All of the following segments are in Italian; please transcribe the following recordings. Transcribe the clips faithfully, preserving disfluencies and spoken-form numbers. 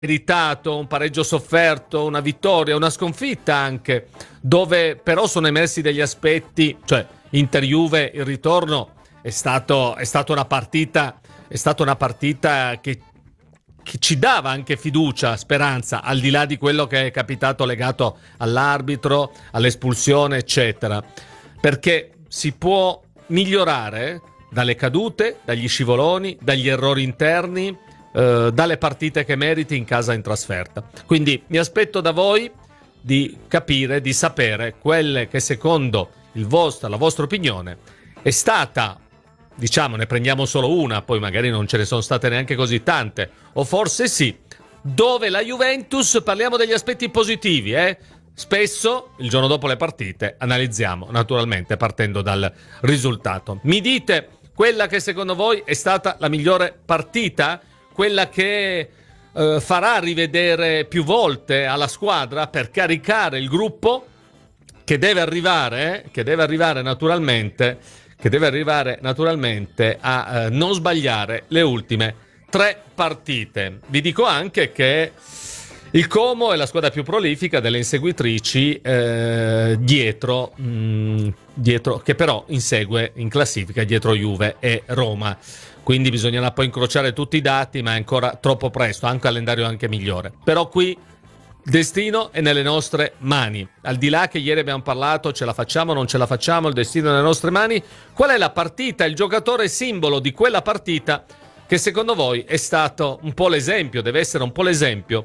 meritato, un pareggio sofferto, una vittoria, una sconfitta anche, dove però sono emersi degli aspetti, cioè Inter-Juve, il ritorno è stato è stata una partita è stata una partita che che ci dava anche fiducia, speranza, al di là di quello che è capitato legato all'arbitro, all'espulsione, eccetera. Perché si può migliorare dalle cadute, dagli scivoloni, dagli errori interni, eh, dalle partite che meriti in casa e in trasferta. Quindi mi aspetto da voi di capire, di sapere quelle che secondo il vostro, la vostra opinione è stata, diciamo, ne prendiamo solo una, poi magari non ce ne sono state neanche così tante, o forse sì, dove la Juventus, parliamo degli aspetti positivi, eh? Spesso, il giorno dopo le partite, analizziamo, naturalmente, partendo dal risultato. Mi dite quella che secondo voi è stata la migliore partita? Quella che eh, farà rivedere più volte alla squadra per caricare il gruppo che deve arrivare, eh? che deve arrivare naturalmente... che deve arrivare naturalmente a eh, non sbagliare le ultime tre partite. Vi dico anche che il Como è la squadra più prolifica delle inseguitrici eh, dietro, mh, dietro, che però insegue in classifica dietro Juve e Roma. Quindi bisognerà poi incrociare tutti i dati, ma è ancora troppo presto, ha un calendario anche migliore. Però qui il destino è nelle nostre mani. Al di là che ieri abbiamo parlato, ce la facciamo o non ce la facciamo, il destino è nelle nostre mani. Qual è la partita, il giocatore simbolo di quella partita che secondo voi è stato un po' l'esempio, deve essere un po' l'esempio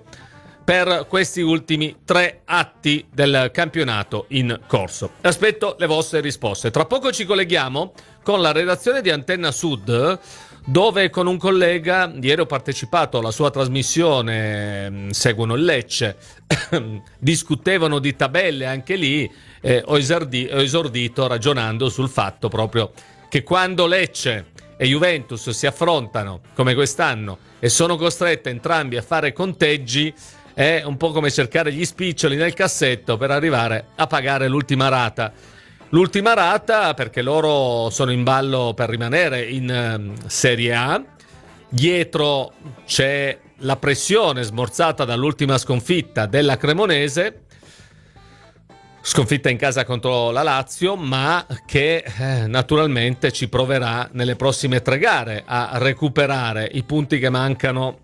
per questi ultimi tre atti del campionato in corso? Aspetto le vostre risposte. Tra poco ci colleghiamo con la redazione di Antenna Sud, dove con un collega, ieri ho partecipato alla sua trasmissione, seguono il Lecce, discutevano di tabelle anche lì, eh, ho, esordi- ho esordito ragionando sul fatto proprio che quando Lecce e Juventus si affrontano come quest'anno e sono costrette entrambi a fare conteggi, è un po' come cercare gli spiccioli nel cassetto per arrivare a pagare l'ultima rata. L'ultima rata perché loro sono in ballo per rimanere in uh, Serie A. Dietro c'è la pressione smorzata dall'ultima sconfitta della Cremonese, sconfitta in casa contro la Lazio, ma che eh, naturalmente ci proverà nelle prossime tre gare a recuperare i punti che mancano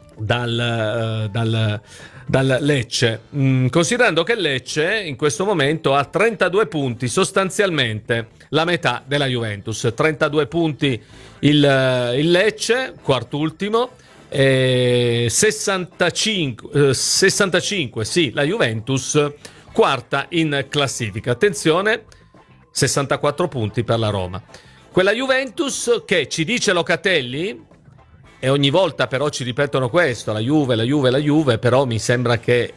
dal, uh, dal dal Lecce, mm, considerando che Lecce in questo momento ha trentadue punti, sostanzialmente la metà della Juventus. Trentadue punti il, il Lecce, quart'ultimo, e sessantacinque, eh, sessantacinque sì, la Juventus, quarta in classifica. Attenzione, sessantaquattro punti per la Roma. Quella Juventus che, ci dice Locatelli, e ogni volta però ci ripetono questo, la Juve, la Juve, la Juve, però mi sembra che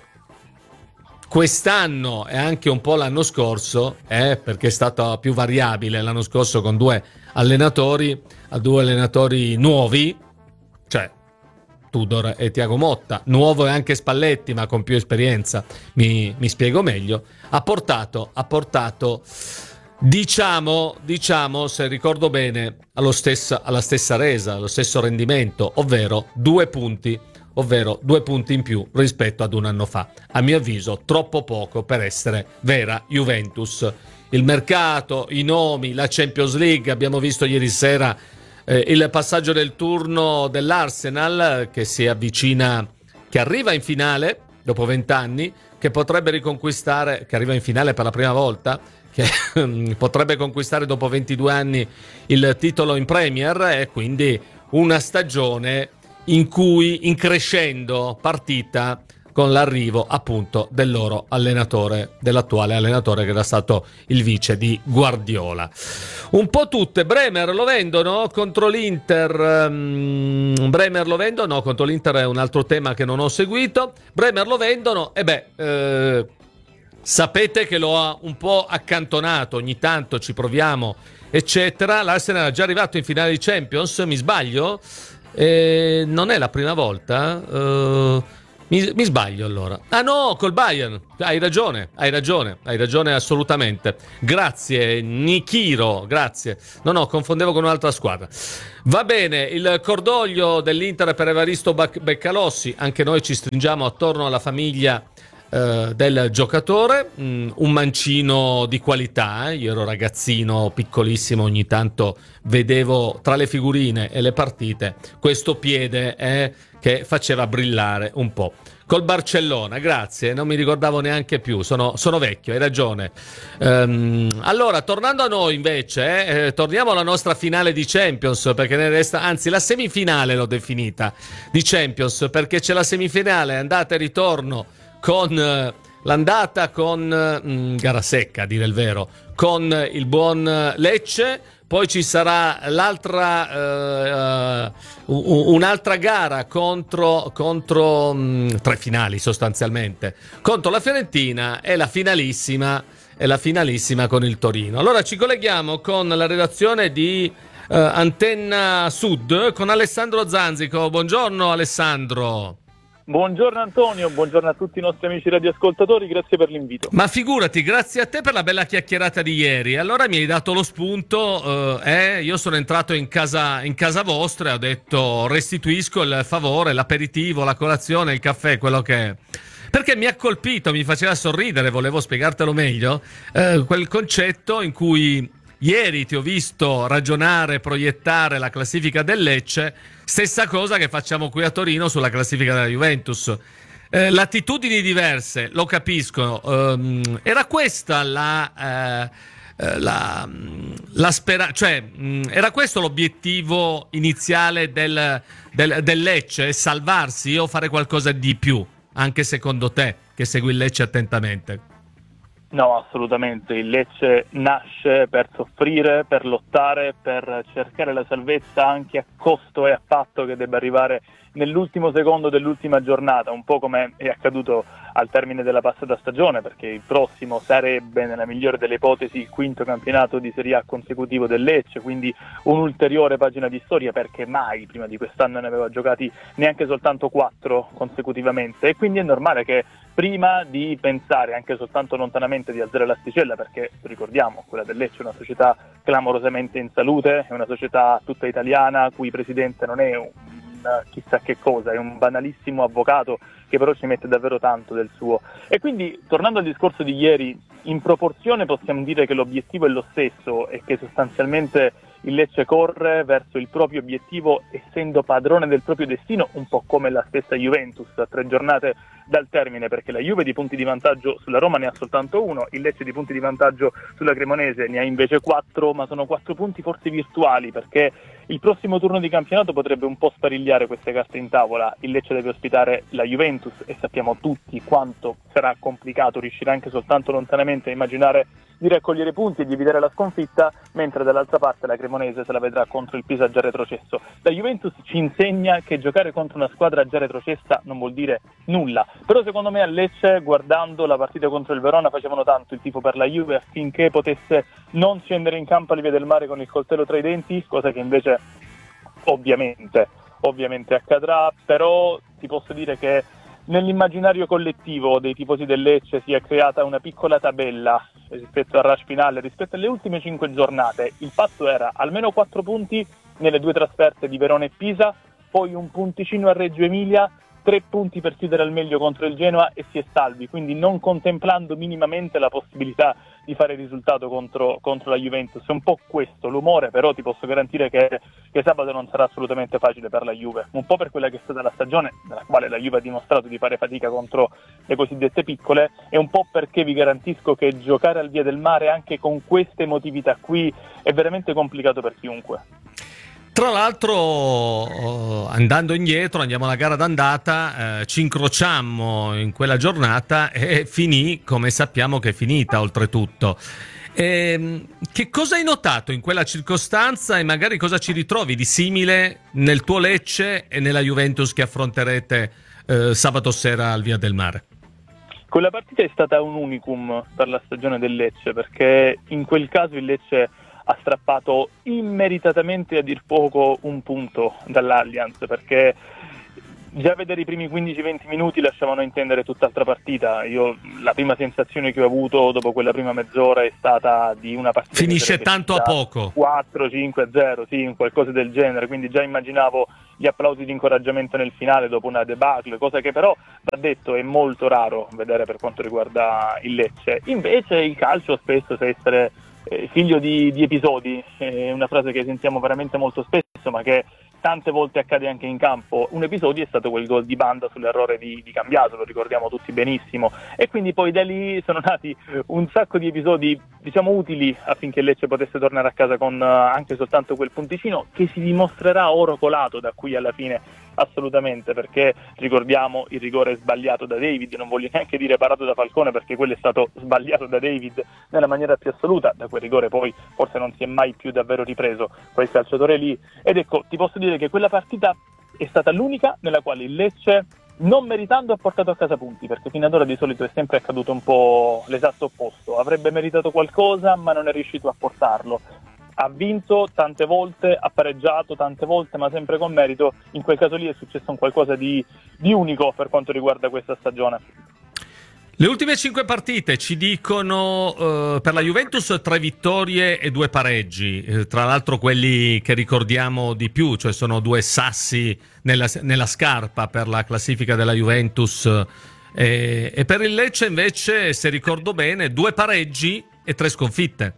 quest'anno e anche un po' l'anno scorso, eh, perché è stato più variabile l'anno scorso con due allenatori, a due allenatori nuovi, cioè Tudor e Thiago Motta, nuovo è anche Spalletti ma con più esperienza, mi, mi spiego meglio, ha portato, ha portato Diciamo, diciamo, se ricordo bene, allo stesso, alla stessa resa, allo stesso rendimento, ovvero due punti, ovvero due punti in più rispetto ad un anno fa. A mio avviso, troppo poco per essere vera Juventus. Il mercato, i nomi, la Champions League, abbiamo visto ieri sera eh, il passaggio del turno dell'Arsenal che si avvicina, che arriva in finale dopo vent'anni, che potrebbe riconquistare, che arriva in finale per la prima volta, che potrebbe conquistare dopo ventidue anni il titolo in Premier, e quindi una stagione in cui, in crescendo partita con l'arrivo appunto del loro allenatore, dell'attuale allenatore che era stato il vice di Guardiola. Un po' tutte. Bremer lo vendono contro l'Inter, um, Bremer lo vendono contro l'Inter, è un altro tema che non ho seguito. Bremer lo vendono, e beh, eh, sapete che lo ha un po' accantonato, ogni tanto ci proviamo, eccetera. L'Arsenal è già arrivato in finale di Champions, mi sbaglio? Eh, non è la prima volta. Eh, Mi, mi sbaglio allora. Ah no, col Bayern. Hai ragione, hai ragione, hai ragione assolutamente. Grazie Nichiro, grazie. No, no, confondevo con un'altra squadra. Va bene, il cordoglio dell'Inter per Evaristo Beccalossi. Anche noi ci stringiamo attorno alla famiglia eh, del giocatore. Mm, un mancino di qualità. Eh. Io ero ragazzino, piccolissimo, ogni tanto vedevo tra le figurine e le partite questo piede eh, che faceva brillare un po'. Col Barcellona, grazie, non mi ricordavo neanche più, sono, sono vecchio, hai ragione. Um, allora, tornando a noi invece, eh, eh, torniamo alla nostra finale di Champions, perché ne resta, anzi la semifinale l'ho definita, di Champions, perché c'è la semifinale andata e ritorno con eh, l'andata con, eh, gara secca a dire il vero, con il buon Lecce. Poi ci sarà l'altra, uh, uh, un'altra gara contro, contro um, tre finali sostanzialmente, contro la Fiorentina e la finalissima, e la finalissima con il Torino. Allora ci colleghiamo con la redazione di uh, Antenna Sud con Alessandro Zanzico. Buongiorno Alessandro. Buongiorno Antonio, buongiorno a tutti i nostri amici radioascoltatori, grazie per l'invito. Ma figurati, grazie a te per la bella chiacchierata di ieri. Allora mi hai dato lo spunto, eh, eh, io sono entrato in casa, in casa vostra e ho detto restituisco il favore, l'aperitivo, la colazione, il caffè, quello che è. Perché mi ha colpito, mi faceva sorridere, volevo spiegartelo meglio, eh, quel concetto in cui ieri ti ho visto ragionare, proiettare la classifica del Lecce, stessa cosa che facciamo qui a Torino sulla classifica della Juventus. Eh, latitudini diverse, lo capisco. Um, era questa la, eh, la, la speranza, cioè mh, era questo l'obiettivo iniziale del, del, del Lecce, salvarsi o fare qualcosa di più, anche secondo te che segui il Lecce attentamente? No, assolutamente. Il Lecce nasce per soffrire, per lottare, per cercare la salvezza anche a costo e a patto che debba arrivare nell'ultimo secondo dell'ultima giornata, un po' come è accaduto al termine della passata stagione, perché il prossimo sarebbe, nella migliore delle ipotesi, il quinto campionato di Serie A consecutivo del Lecce, quindi un'ulteriore pagina di storia, perché mai prima di quest'anno ne aveva giocati neanche soltanto quattro consecutivamente, e quindi è normale che prima di pensare anche soltanto lontanamente di alzare l'asticella, perché ricordiamo, quella del Lecce è una società clamorosamente in salute, è una società tutta italiana, cui presidente non è un chissà che cosa, è un banalissimo avvocato che però ci mette davvero tanto del suo. E quindi, tornando al discorso di ieri, in proporzione possiamo dire che l'obiettivo è lo stesso e che sostanzialmente il Lecce corre verso il proprio obiettivo essendo padrone del proprio destino, un po' come la stessa Juventus a tre giornate dal termine, perché la Juve di punti di vantaggio sulla Roma ne ha soltanto uno, il Lecce di punti di vantaggio sulla Cremonese ne ha invece quattro, ma sono quattro punti forse virtuali, perché il prossimo turno di campionato potrebbe un po' sparigliare queste carte in tavola. Il Lecce deve ospitare la Juventus e sappiamo tutti quanto sarà complicato riuscire anche soltanto lontanamente a immaginare di raccogliere punti e di evitare la sconfitta, mentre dall'altra parte la Cremonese se la vedrà contro il Pisa già retrocesso. La Juventus ci insegna che giocare contro una squadra già retrocessa non vuol dire nulla, però secondo me a Lecce, guardando la partita contro il Verona, facevano tanto il tifo per la Juve affinché potesse non scendere in campo alle vie del mare con il coltello tra i denti, cosa che invece ovviamente, ovviamente accadrà. Però ti posso dire che nell'immaginario collettivo dei tifosi del Lecce si è creata una piccola tabella rispetto al rush finale, rispetto alle ultime cinque giornate. Il patto era almeno quattro punti nelle due trasferte di Verona e Pisa, poi un punticino a Reggio Emilia, tre punti per chiudere al meglio contro il Genoa e si è salvi, quindi non contemplando minimamente la possibilità di fare il risultato contro, contro la Juventus. È un po' questo l'umore, però ti posso garantire che, che sabato non sarà assolutamente facile per la Juve, un po' per quella che è stata la stagione nella quale la Juve ha dimostrato di fare fatica contro le cosiddette piccole, e un po' perché vi garantisco che giocare al via del mare anche con queste emotività qui è veramente complicato per chiunque. Tra l'altro, andando indietro, andiamo alla gara d'andata, eh, ci incrociammo in quella giornata e finì come sappiamo che è finita, oltretutto. E, che cosa hai notato in quella circostanza e magari cosa ci ritrovi di simile nel tuo Lecce e nella Juventus che affronterete eh, sabato sera al Via del Mare? Quella partita è stata un unicum per la stagione del Lecce, perché in quel caso il Lecce ha strappato immeritatamente, a dir poco, un punto dall'Allianz, perché già vedere i primi quindici venti minuti lasciavano intendere tutt'altra partita. Io la prima sensazione che ho avuto dopo quella prima mezz'ora è stata di una partita finisce tanto a poco, quattro cinque a zero, sì, qualcosa del genere, quindi già immaginavo gli applausi di incoraggiamento nel finale dopo una debacle, cosa che però, va detto, è molto raro vedere per quanto riguarda il Lecce. Invece il calcio spesso sa essere eh, figlio di, di episodi, è una frase che sentiamo veramente molto spesso, ma che tante volte accade anche in campo. Un episodio è stato quel gol di Banda sull'errore di, di Cambiaso, lo ricordiamo tutti benissimo, e quindi poi da lì sono nati un sacco di episodi, diciamo, utili affinché Lecce potesse tornare a casa con uh, anche soltanto quel punticino che si dimostrerà oro colato da qui alla fine, assolutamente, perché ricordiamo il rigore sbagliato da David, non voglio neanche dire parato da Falcone, perché quello è stato sbagliato da David nella maniera più assoluta. Da quel rigore poi forse non si è mai più davvero ripreso quel calciatore lì, ed ecco, ti posso dire che quella partita è stata l'unica nella quale il Lecce, non meritando, ha portato a casa punti, perché fino ad ora di solito è sempre accaduto un po' l'esatto opposto, avrebbe meritato qualcosa ma non è riuscito a portarlo. Ha vinto tante volte, ha pareggiato tante volte, ma sempre con merito. In quel caso lì è successo un qualcosa di, di unico per quanto riguarda questa stagione. Le ultime cinque partite ci dicono uh, per la Juventus tre vittorie e due pareggi, eh, tra l'altro quelli che ricordiamo di più, cioè sono due sassi nella, nella scarpa per la classifica della Juventus, eh, e per il Lecce invece, se ricordo bene, due pareggi e tre sconfitte.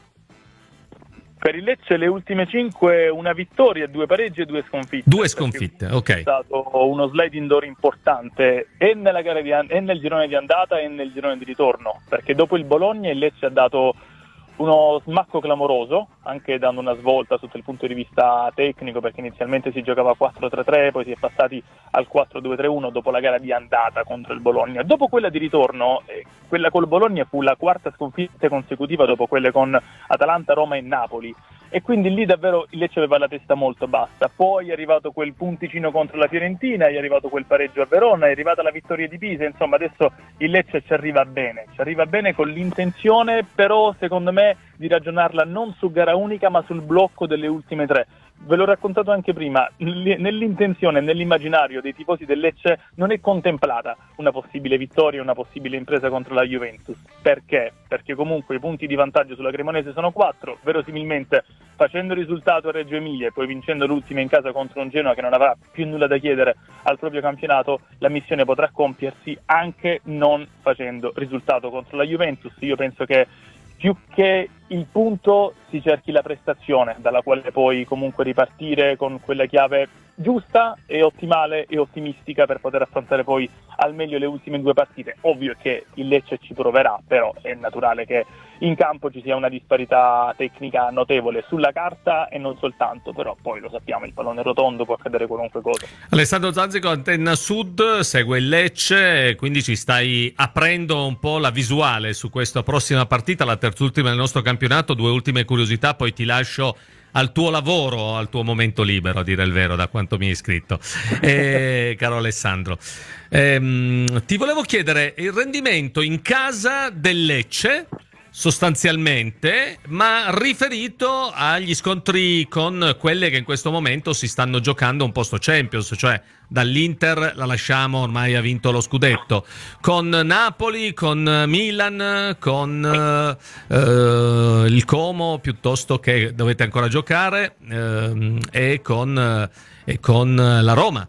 Per il Lecce le ultime cinque, una vittoria, due pareggi e due sconfitte. Due sconfitte, ok. È stato uno sliding door importante e nella gara di an- e nel girone di andata e nel girone di ritorno, perché dopo il Bologna il Lecce ha dato uno smacco clamoroso, anche dando una svolta sotto il punto di vista tecnico, perché inizialmente si giocava quattro tre tre, poi si è passati al quattro due tre uno dopo la gara di andata contro il Bologna. Dopo quella di ritorno, eh, quella col Bologna fu la quarta sconfitta consecutiva dopo quelle con Atalanta, Roma e Napoli, e quindi lì davvero il Lecce aveva la testa molto bassa. Poi è arrivato quel punticino contro la Fiorentina, è arrivato quel pareggio a Verona, è arrivata la vittoria di Pisa, insomma adesso il Lecce ci arriva bene, ci arriva bene con l'intenzione però secondo me di ragionarla non su gara unica ma sul blocco delle ultime tre. Ve l'ho raccontato anche prima, nell'intenzione, nell'immaginario dei tifosi del Lecce non è contemplata una possibile vittoria, una possibile impresa contro la Juventus. Perché? Perché comunque i punti di vantaggio sulla Cremonese sono quattro, verosimilmente facendo risultato a Reggio Emilia e poi vincendo l'ultima in casa contro un Genoa che non avrà più nulla da chiedere al proprio campionato, la missione potrà compiersi anche non facendo risultato contro la Juventus. Io penso che più che il punto si cerchi la prestazione dalla quale poi comunque ripartire con quella chiave giusta e ottimale e ottimistica per poter affrontare poi al meglio le ultime due partite. Ovvio che il Lecce ci proverà, però è naturale che in campo ci sia una disparità tecnica notevole sulla carta e non soltanto, però poi lo sappiamo, il pallone è rotondo, può accadere qualunque cosa. Alessandro Zanzico, Antenna Sud, segue il Lecce, quindi ci stai aprendo un po' la visuale su questa prossima partita, la terzultima del nostro campionato. Due ultime curiosità, poi ti lascio al tuo lavoro, al tuo momento libero, a dire il vero, da quanto mi hai scritto, eh, caro Alessandro. Ehm, ti volevo chiedere il rendimento in casa del Lecce, sostanzialmente, ma riferito agli scontri con quelle che in questo momento si stanno giocando un posto Champions, cioè dall'Inter la lasciamo, ormai ha vinto lo scudetto, con Napoli, con Milan, con eh, il Como, piuttosto che dovete ancora giocare, eh, e, con, e con la Roma.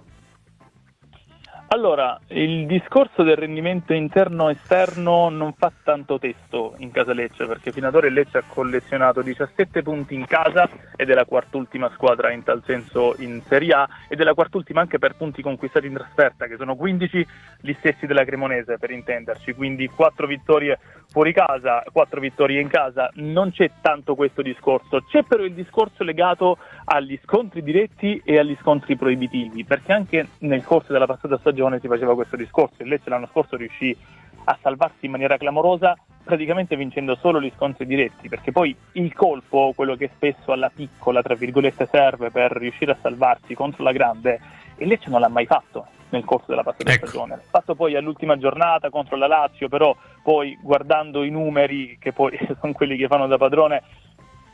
Allora, il discorso del rendimento interno-esterno non fa tanto testo in casa Lecce, perché fino ad ora il Lecce ha collezionato diciassette punti in casa ed è la quart'ultima squadra in tal senso in Serie A, ed è la quart'ultima anche per punti conquistati in trasferta, che sono quindici, gli stessi della Cremonese per intenderci, quindi quattro vittorie fuori casa, quattro vittorie in casa. Non c'è tanto questo discorso, c'è però il discorso legato agli scontri diretti e agli scontri proibitivi, perché anche nel corso della passata stagione si faceva questo discorso. Il Lecce l'anno scorso riuscì a salvarsi in maniera clamorosa praticamente vincendo solo gli scontri diretti, perché poi il colpo, quello che spesso alla piccola tra virgolette serve per riuscire a salvarsi contro la grande, il Lecce non l'ha mai fatto nel corso della passata ecco. stagione. L'ha fatto poi all'ultima giornata contro la Lazio, però poi guardando i numeri che poi sono quelli che fanno da padrone,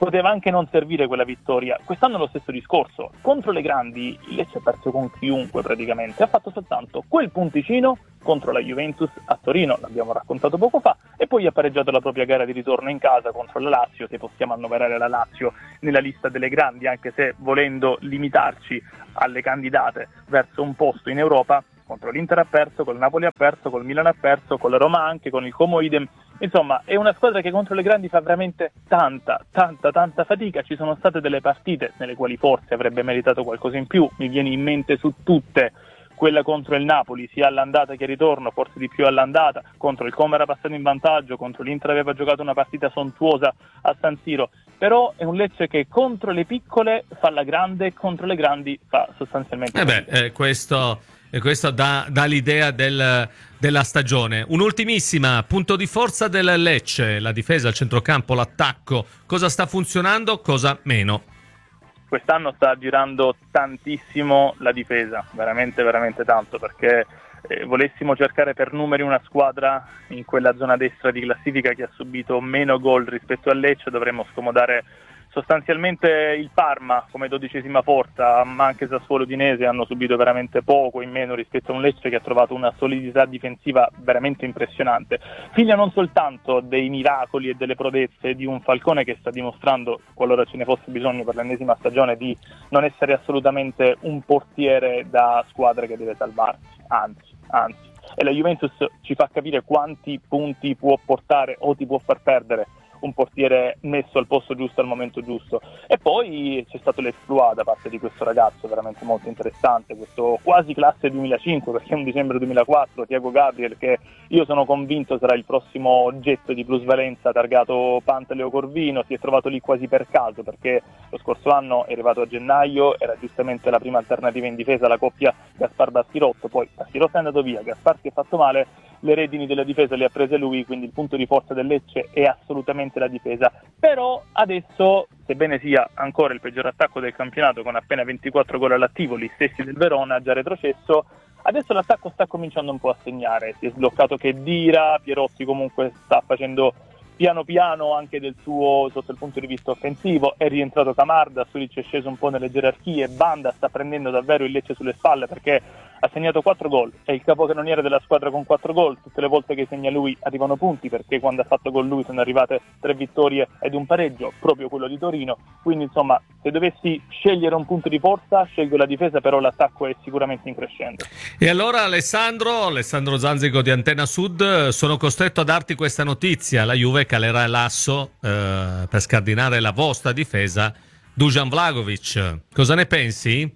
poteva anche non servire quella vittoria. Quest'anno lo stesso discorso, contro le grandi il Lecce ha perso con chiunque praticamente, ha fatto soltanto quel punticino contro la Juventus a Torino, l'abbiamo raccontato poco fa, e poi ha pareggiato la propria gara di ritorno in casa contro la Lazio, se possiamo annoverare la Lazio nella lista delle grandi, anche se volendo limitarci alle candidate verso un posto in Europa. Contro l'Inter ha perso, col Napoli ha perso, col Milan ha perso, con la Roma anche, con il Como idem. Insomma, è una squadra che contro le grandi fa veramente tanta, tanta, tanta fatica. Ci sono state delle partite nelle quali forse avrebbe meritato qualcosa in più. Mi viene in mente su tutte quella contro il Napoli, sia all'andata che al ritorno, forse di più all'andata. Contro il Como era passato in vantaggio, contro l'Inter aveva giocato una partita sontuosa a San Siro. Però è un Lecce che contro le piccole fa la grande e contro le grandi fa sostanzialmente eh beh, eh, questo... E questo dà, dà l'idea del, della stagione. Un'ultimissima, punto di forza del Lecce, la difesa, il centrocampo, l'attacco. Cosa sta funzionando, cosa meno? Quest'anno sta girando tantissimo la difesa, veramente, veramente tanto, perché eh, volessimo cercare per numeri una squadra in quella zona destra di classifica che ha subito meno gol rispetto al Lecce, dovremmo scomodare sostanzialmente il Parma come dodicesima forza, ma anche Sassuolo e Udinese hanno subito veramente poco in meno rispetto a un Lecce che ha trovato una solidità difensiva veramente impressionante, figlia non soltanto dei miracoli e delle prodezze di un Falcone che sta dimostrando, qualora ce ne fosse bisogno per l'ennesima stagione, di non essere assolutamente un portiere da squadra che deve salvarsi, anzi, anzi. E la Juventus ci fa capire quanti punti può portare o ti può far perdere un portiere messo al posto giusto al momento giusto. E poi c'è stato l'exploit da parte di questo ragazzo veramente molto interessante, questo quasi classe duemilacinque, perché è un dicembre duemilaquattro, Thiago Gabriel, che io sono convinto sarà il prossimo oggetto di plusvalenza targato Pantaleo Corvino. Si è trovato lì quasi per caso, perché lo scorso anno è arrivato a gennaio, era giustamente la prima alternativa in difesa alla coppia Gaspar-Bassirotto, poi Bassirotto è andato via, Gaspar si è fatto male, le redini della difesa le ha prese lui, quindi il punto di forza del Lecce è assolutamente la difesa. Però adesso, sebbene sia ancora il peggior attacco del campionato con appena ventiquattro gol all'attivo, gli stessi del Verona, già retrocesso, adesso l'attacco sta cominciando un po' a segnare. Si è sbloccato Khedira, Pierotti comunque sta facendo piano piano anche del suo sotto il punto di vista offensivo, è rientrato Camarda, Sulic è sceso un po' nelle gerarchie, Banda sta prendendo davvero il Lecce sulle spalle perché ha segnato quattro gol, è il capocannoniere della squadra con quattro gol, tutte le volte che segna lui arrivano punti, perché quando ha fatto gol lui sono arrivate tre vittorie ed un pareggio, proprio quello di Torino. Quindi insomma, se dovessi scegliere un punto di forza scelgo la difesa, però l'attacco è sicuramente in crescendo. E allora Alessandro, Alessandro Zanzigo di Antenna Sud, sono costretto a darti questa notizia: la Juve calerà l'asso eh, per scardinare la vostra difesa, Dusan Vlahovic. Cosa ne pensi?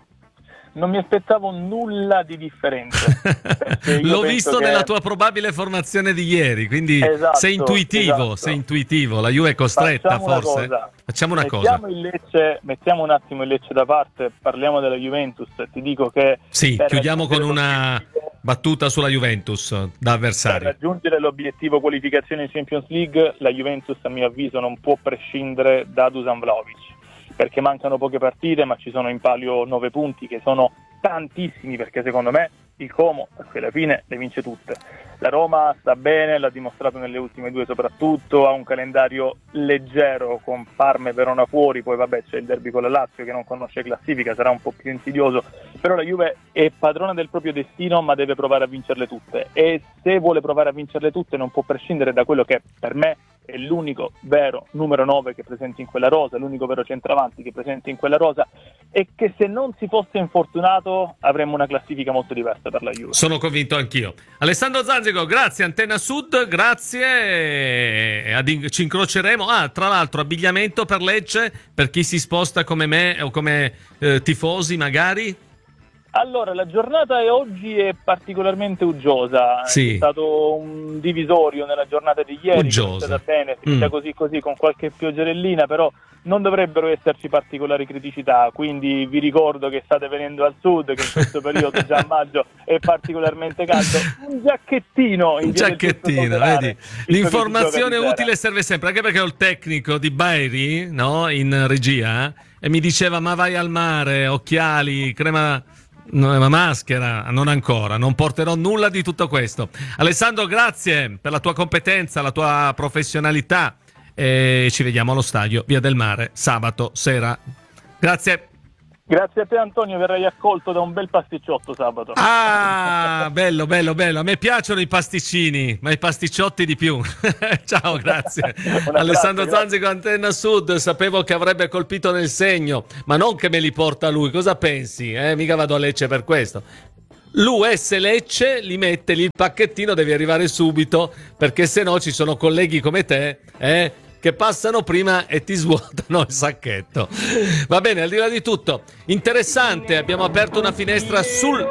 Non mi aspettavo nulla di differente. L'ho visto che... nella tua probabile formazione di ieri, quindi esatto, sei intuitivo, esatto. sei intuitivo. La Juve è costretta, Facciamo forse. Una Facciamo una mettiamo cosa. Il Lecce, mettiamo un attimo il Lecce da parte, parliamo della Juventus. Ti dico che sì, chiudiamo con una battuta sulla Juventus da avversario. Per raggiungere l'obiettivo qualificazione in Champions League, la Juventus a mio avviso non può prescindere da Dusan Vlahovic, perché mancano poche partite, ma ci sono in palio nove punti che sono tantissimi, perché secondo me il Como alla fine le vince tutte. La Roma sta bene, l'ha dimostrato nelle ultime due soprattutto, ha un calendario leggero con Parma e Verona fuori, poi vabbè c'è il derby con la Lazio che non conosce classifica, sarà un po' più insidioso, però la Juve è padrona del proprio destino, ma deve provare a vincerle tutte, e se vuole provare a vincerle tutte non può prescindere da quello che per me è l'unico vero numero nove che è presente in quella rosa, l'unico vero centravanti che è presente in quella rosa, e che se non si fosse infortunato avremmo una classifica molto diversa per la Juve. Sono convinto anch'io. Alessandro Zanzigo, grazie. Antenna Sud, grazie. E ad, ci incroceremo. Ah, tra l'altro, abbigliamento per Lecce, per chi si sposta come me o come eh, tifosi magari? Allora, la giornata oggi è particolarmente uggiosa, sì. È stato un divisorio nella giornata di ieri, uggiosa. Che è stata bene, finita mm. così così con qualche pioggerellina, però non dovrebbero esserci particolari criticità, quindi vi ricordo che state venendo al sud, che in questo periodo già a maggio è particolarmente caldo, un giacchettino in un giacchettino, vedi? L'informazione utile serve sempre, anche perché ho il tecnico di Bairi, no, in regia, e mi diceva ma vai al mare, occhiali, crema... No, ma maschera, non ancora, non porterò nulla di tutto questo. Alessandro, grazie per la tua competenza, la tua professionalità e ci vediamo allo stadio Via del Mare sabato sera. Grazie. Grazie a te Antonio, verrai accolto da un bel pasticciotto sabato. Ah, bello, bello, bello. A me piacciono i pasticcini, ma i pasticciotti di più. Ciao, grazie. Alessandro Zanzico, Antenna Sud. Sapevo che avrebbe colpito nel segno, ma non che me li porta lui. Cosa pensi? Eh? Mica vado a Lecce per questo. L'U S Lecce li mette lì il pacchettino, devi arrivare subito, perché se no ci sono colleghi come te, eh? che passano prima e ti svuotano il sacchetto. Va bene, al di là di tutto, interessante, abbiamo aperto una finestra sul...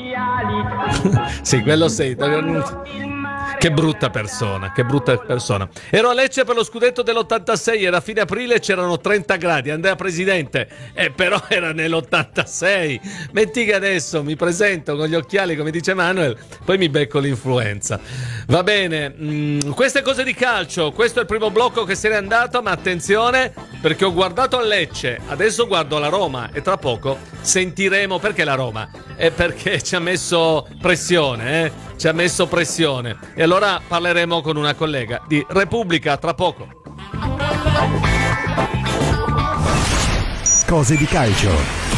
sì, quello sei... Che brutta persona, che brutta persona. Ero a Lecce per lo scudetto dell'ottantasei, era fine aprile, c'erano trenta gradi, Andrea Presidente, eh, però era nell'ottantasei. Metti che adesso mi presento con gli occhiali, come dice Manuel, poi mi becco l'influenza. Va bene, mm, queste cose di calcio, questo è il primo blocco che se n'è andato, ma attenzione, perché ho guardato a Lecce, adesso guardo la Roma e tra poco sentiremo perché la Roma. È perché ci ha messo pressione, eh? Ci ha messo pressione. E allora parleremo con una collega di Repubblica tra poco. Cose di calcio.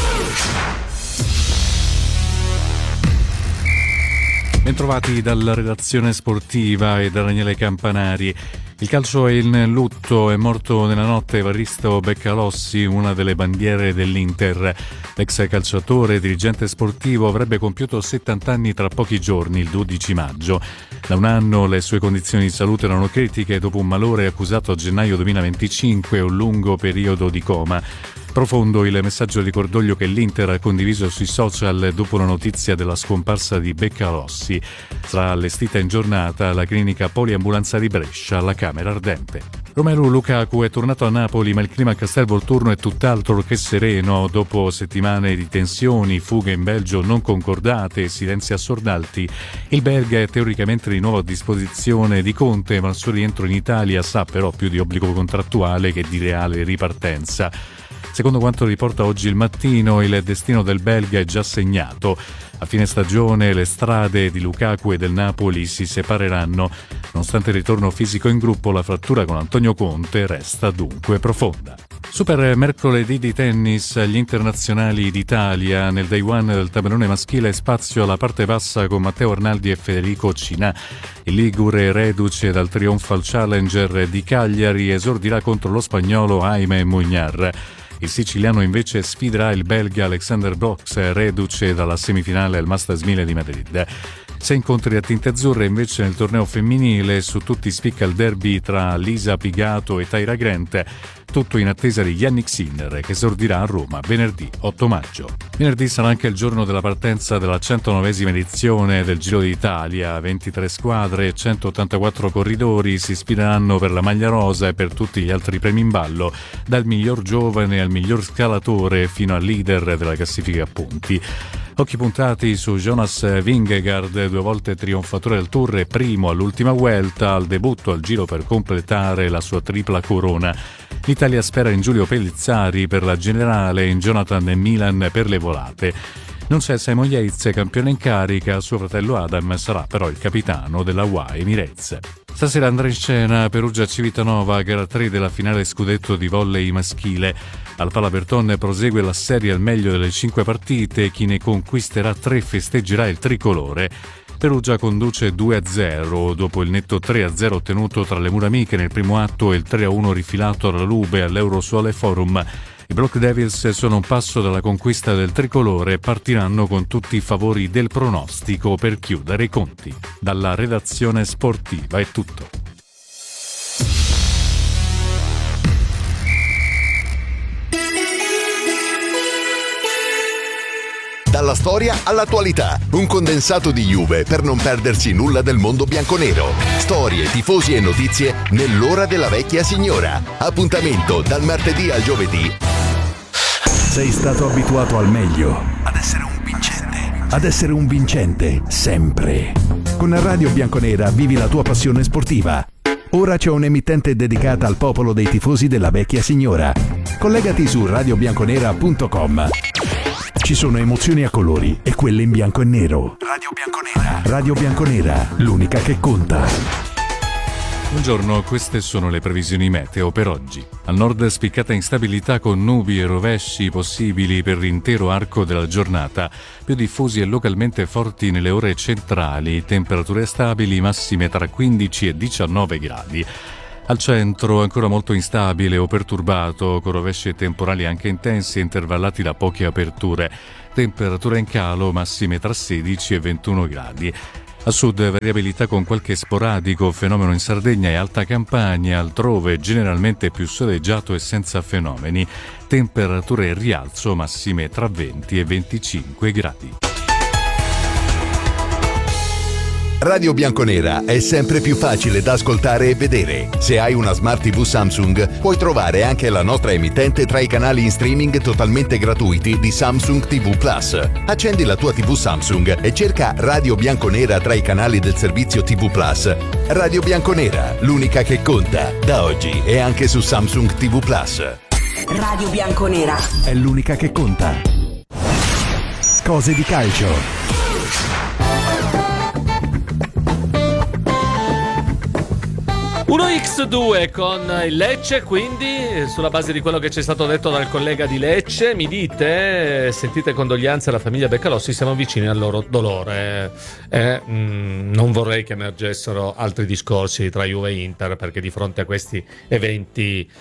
Bentrovati dalla redazione sportiva e da Daniele Campanari. Il calcio è in lutto, è morto nella notte Evaristo Beccalossi, una delle bandiere dell'Inter. L'ex calciatore e dirigente sportivo avrebbe compiuto settanta anni tra pochi giorni, il dodici maggio. Da un anno le sue condizioni di salute erano critiche dopo un malore accusato a gennaio duemilaventicinque e un lungo periodo di coma. Profondo il messaggio di cordoglio che l'Inter ha condiviso sui social dopo la notizia della scomparsa di Beccalossi. Sarà allestita in giornata la clinica poliambulanza di Brescia alla Camera Ardente. Romelu Lukaku è tornato a Napoli, ma il clima a Castel Volturno è tutt'altro che sereno. Dopo settimane di tensioni, fughe in Belgio non concordate e silenzi assordati, il belga è teoricamente di nuovo a disposizione di Conte, ma il suo rientro in Italia sa però più di obbligo contrattuale che di reale ripartenza. Secondo quanto riporta oggi il Mattino, il destino del belga è già segnato. A fine stagione le strade di Lukaku e del Napoli si separeranno. Nonostante il ritorno fisico in gruppo, la frattura con Antonio Conte resta dunque profonda. Super mercoledì di tennis agli internazionali d'Italia. Nel day one del tabellone maschile spazio alla parte bassa con Matteo Arnaldi e Federico Cinà. Il ligure, reduce dal trionfo al Challenger di Cagliari, esordirà contro lo spagnolo Jaime Muñar. Il siciliano invece sfiderà il belga Alexander Box, reduce dalla semifinale al Masters mille di Madrid. Sei incontri a tinte azzurre invece nel torneo femminile, su tutti spicca il derby tra Lisa Pigato e Tyra Grant, tutto in attesa di Jannik Sinner che esordirà a Roma venerdì otto maggio. Venerdì sarà anche il giorno della partenza della centonovesima edizione del Giro d'Italia. ventitré squadre e centottantaquattro corridori si sfideranno per la maglia rosa e per tutti gli altri premi in ballo, dal miglior giovane al miglior scalatore fino al leader della classifica a punti. Occhi puntati su Jonas Vingegaard, due volte trionfatore del Tour e primo all'ultima Vuelta, al debutto al Giro per completare la sua tripla corona. L'Italia spera in Giulio Pellizzari per la generale e in Jonathan Milan per le volate. Non c'è Simon Yates, campione in carica, suo fratello Adam sarà però il capitano della U A E Emirates. Stasera andrà in scena Perugia Civitanova, gara tre della finale scudetto di volley maschile. Al Pala Berton prosegue la serie al meglio delle cinque partite, chi ne conquisterà tre festeggerà il tricolore. Perugia conduce due a zero dopo il netto tre a zero ottenuto tra le mura amiche nel primo atto e il tre a uno rifilato alla Lube all'Eurosuole Forum. I Block Devils sono un passo dalla conquista del tricolore e partiranno con tutti i favori del pronostico per chiudere i conti. Dalla redazione sportiva è tutto. Dalla storia all'attualità, un condensato di Juve per non perdersi nulla del mondo bianconero. Storie, tifosi e notizie nell'ora della vecchia signora. Appuntamento dal martedì al giovedì. Sei stato abituato al meglio, ad essere un vincente, ad essere un vincente sempre. Con Radio Bianconera vivi la tua passione sportiva. Ora c'è un'emittente dedicata al popolo dei tifosi della vecchia signora. Collegati su radio bianconera punto com. Ci sono emozioni a colori e quelle in bianco e nero. Radio Bianconera. Radio Bianconera, l'unica che conta. Buongiorno, queste sono le previsioni meteo per oggi. Al nord spiccata instabilità con nubi e rovesci possibili per l'intero arco della giornata, più diffusi e localmente forti nelle ore centrali, temperature stabili massime tra quindici e diciannove gradi. Al centro ancora molto instabile o perturbato, con rovesci e temporali anche intensi e intervallati da poche aperture. Temperature in calo massime tra sedici e ventuno gradi. A sud variabilità con qualche sporadico fenomeno in Sardegna e Alta Campania, altrove generalmente più soleggiato e senza fenomeni. Temperature in rialzo massime tra venti e venticinque gradi. Radio Bianconera è sempre più facile da ascoltare e vedere. Se hai una Smart tivù Samsung, puoi trovare anche la nostra emittente tra i canali in streaming totalmente gratuiti di Samsung tivù Plus. Accendi la tua tivù Samsung e cerca Radio Bianconera tra i canali del servizio tivù Plus. Radio Bianconera, l'unica che conta, da oggi e anche su Samsung tivù Plus. Radio Bianconera è l'unica che conta. Cose di calcio. uno a due con il Lecce, quindi sulla base di quello che ci è stato detto dal collega di Lecce, mi dite, sentite condoglianze alla famiglia Beccalossi, siamo vicini al loro dolore. Eh, mh, non vorrei che emergessero altri discorsi tra Juve e Inter, perché di fronte a questi eventi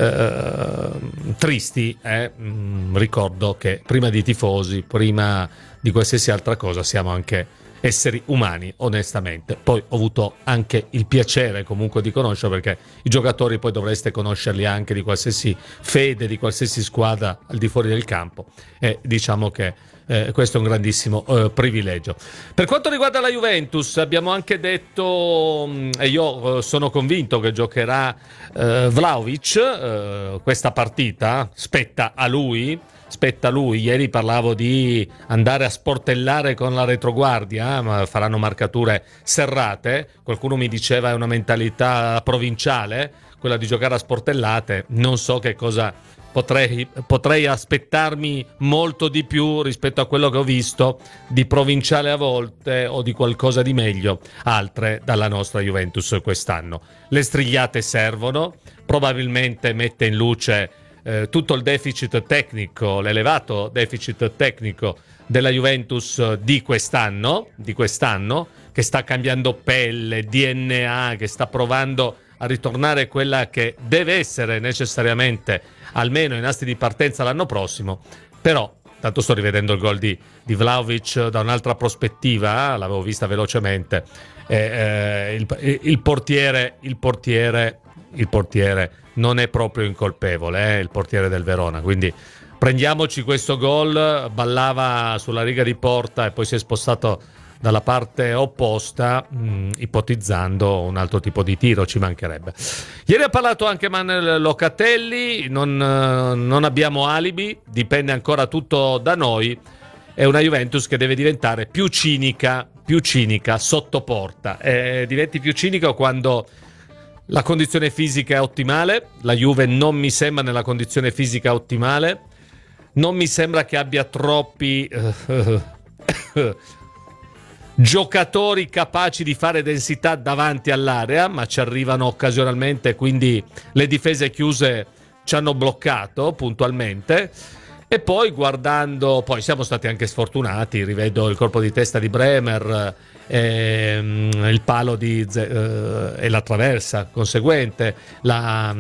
eh, tristi, eh, mh, ricordo che prima di tifosi, prima di qualsiasi altra cosa, siamo anche esseri umani, onestamente. Poi ho avuto anche il piacere comunque di conoscere, perché i giocatori poi dovreste conoscerli anche di qualsiasi fede, di qualsiasi squadra al di fuori del campo, e diciamo che eh, questo è un grandissimo eh, privilegio. Per quanto riguarda la Juventus, abbiamo anche detto, mh, e io eh, sono convinto che giocherà eh, Vlahovic, eh, questa partita spetta a lui. Spetta a lui. Ieri parlavo di andare a sportellare con la retroguardia, ma faranno marcature serrate. Qualcuno mi diceva è una mentalità provinciale quella di giocare a sportellate. Non so che cosa potrei, potrei aspettarmi molto di più rispetto a quello che ho visto di provinciale a volte, o di qualcosa di meglio altre dalla nostra Juventus quest'anno. Le strigliate servono, probabilmente mette in luce Eh, tutto il deficit tecnico, l'elevato deficit tecnico della Juventus di quest'anno, di quest'anno, che sta cambiando pelle, D N A, che sta provando a ritornare quella che deve essere necessariamente almeno i nastri di partenza l'anno prossimo. Però, tanto sto rivedendo il gol di, di Vlahovic da un'altra prospettiva, l'avevo vista velocemente, eh, eh, il, il portiere, il portiere, il portiere non è proprio incolpevole, eh, il portiere del Verona, quindi prendiamoci questo gol. Ballava sulla riga di porta e poi si è spostato dalla parte opposta, mh, ipotizzando un altro tipo di tiro, ci mancherebbe. Ieri ha parlato anche Manuel Locatelli, non, non abbiamo alibi, dipende ancora tutto da noi. È una Juventus che deve diventare più cinica, più cinica sotto porta. Eh, diventi più cinica quando la condizione fisica è ottimale. La Juve non mi sembra nella condizione fisica ottimale. Non mi sembra che abbia troppi uh, uh, giocatori capaci di fare densità davanti all'area, ma ci arrivano occasionalmente, quindi le difese chiuse ci hanno bloccato puntualmente. E poi guardando, poi siamo stati anche sfortunati, rivedo il colpo di testa di Bremer, ehm, il palo di eh, e la traversa conseguente, la,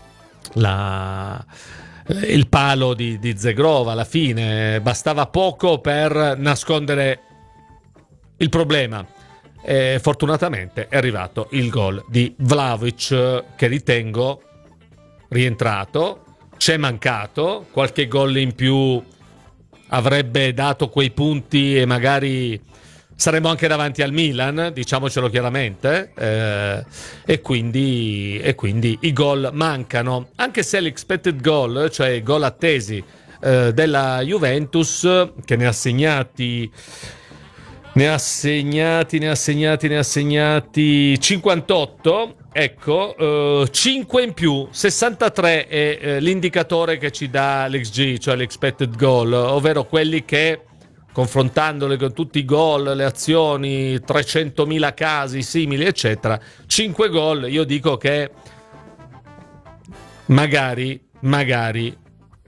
la, il palo di, di Zegrova alla fine, bastava poco per nascondere il problema. E fortunatamente è arrivato il gol di Vlahovic, che ritengo rientrato. C'è mancato, qualche gol in più avrebbe dato quei punti e magari saremmo anche davanti al Milan, diciamocelo chiaramente, eh, e, quindi, e quindi i gol mancano, anche se l'expected goal, cioè i gol attesi eh, della Juventus, che ne ha segnati ne ha segnati ne ha segnati ne ha segnati cinquantotto. Ecco, uh, cinque in più, sessantatré è uh, l'indicatore che ci dà l'X G, cioè l'expected goal, ovvero quelli che confrontandole con tutti i gol, le azioni, trecentomila casi simili, eccetera, cinque gol, io dico che magari, magari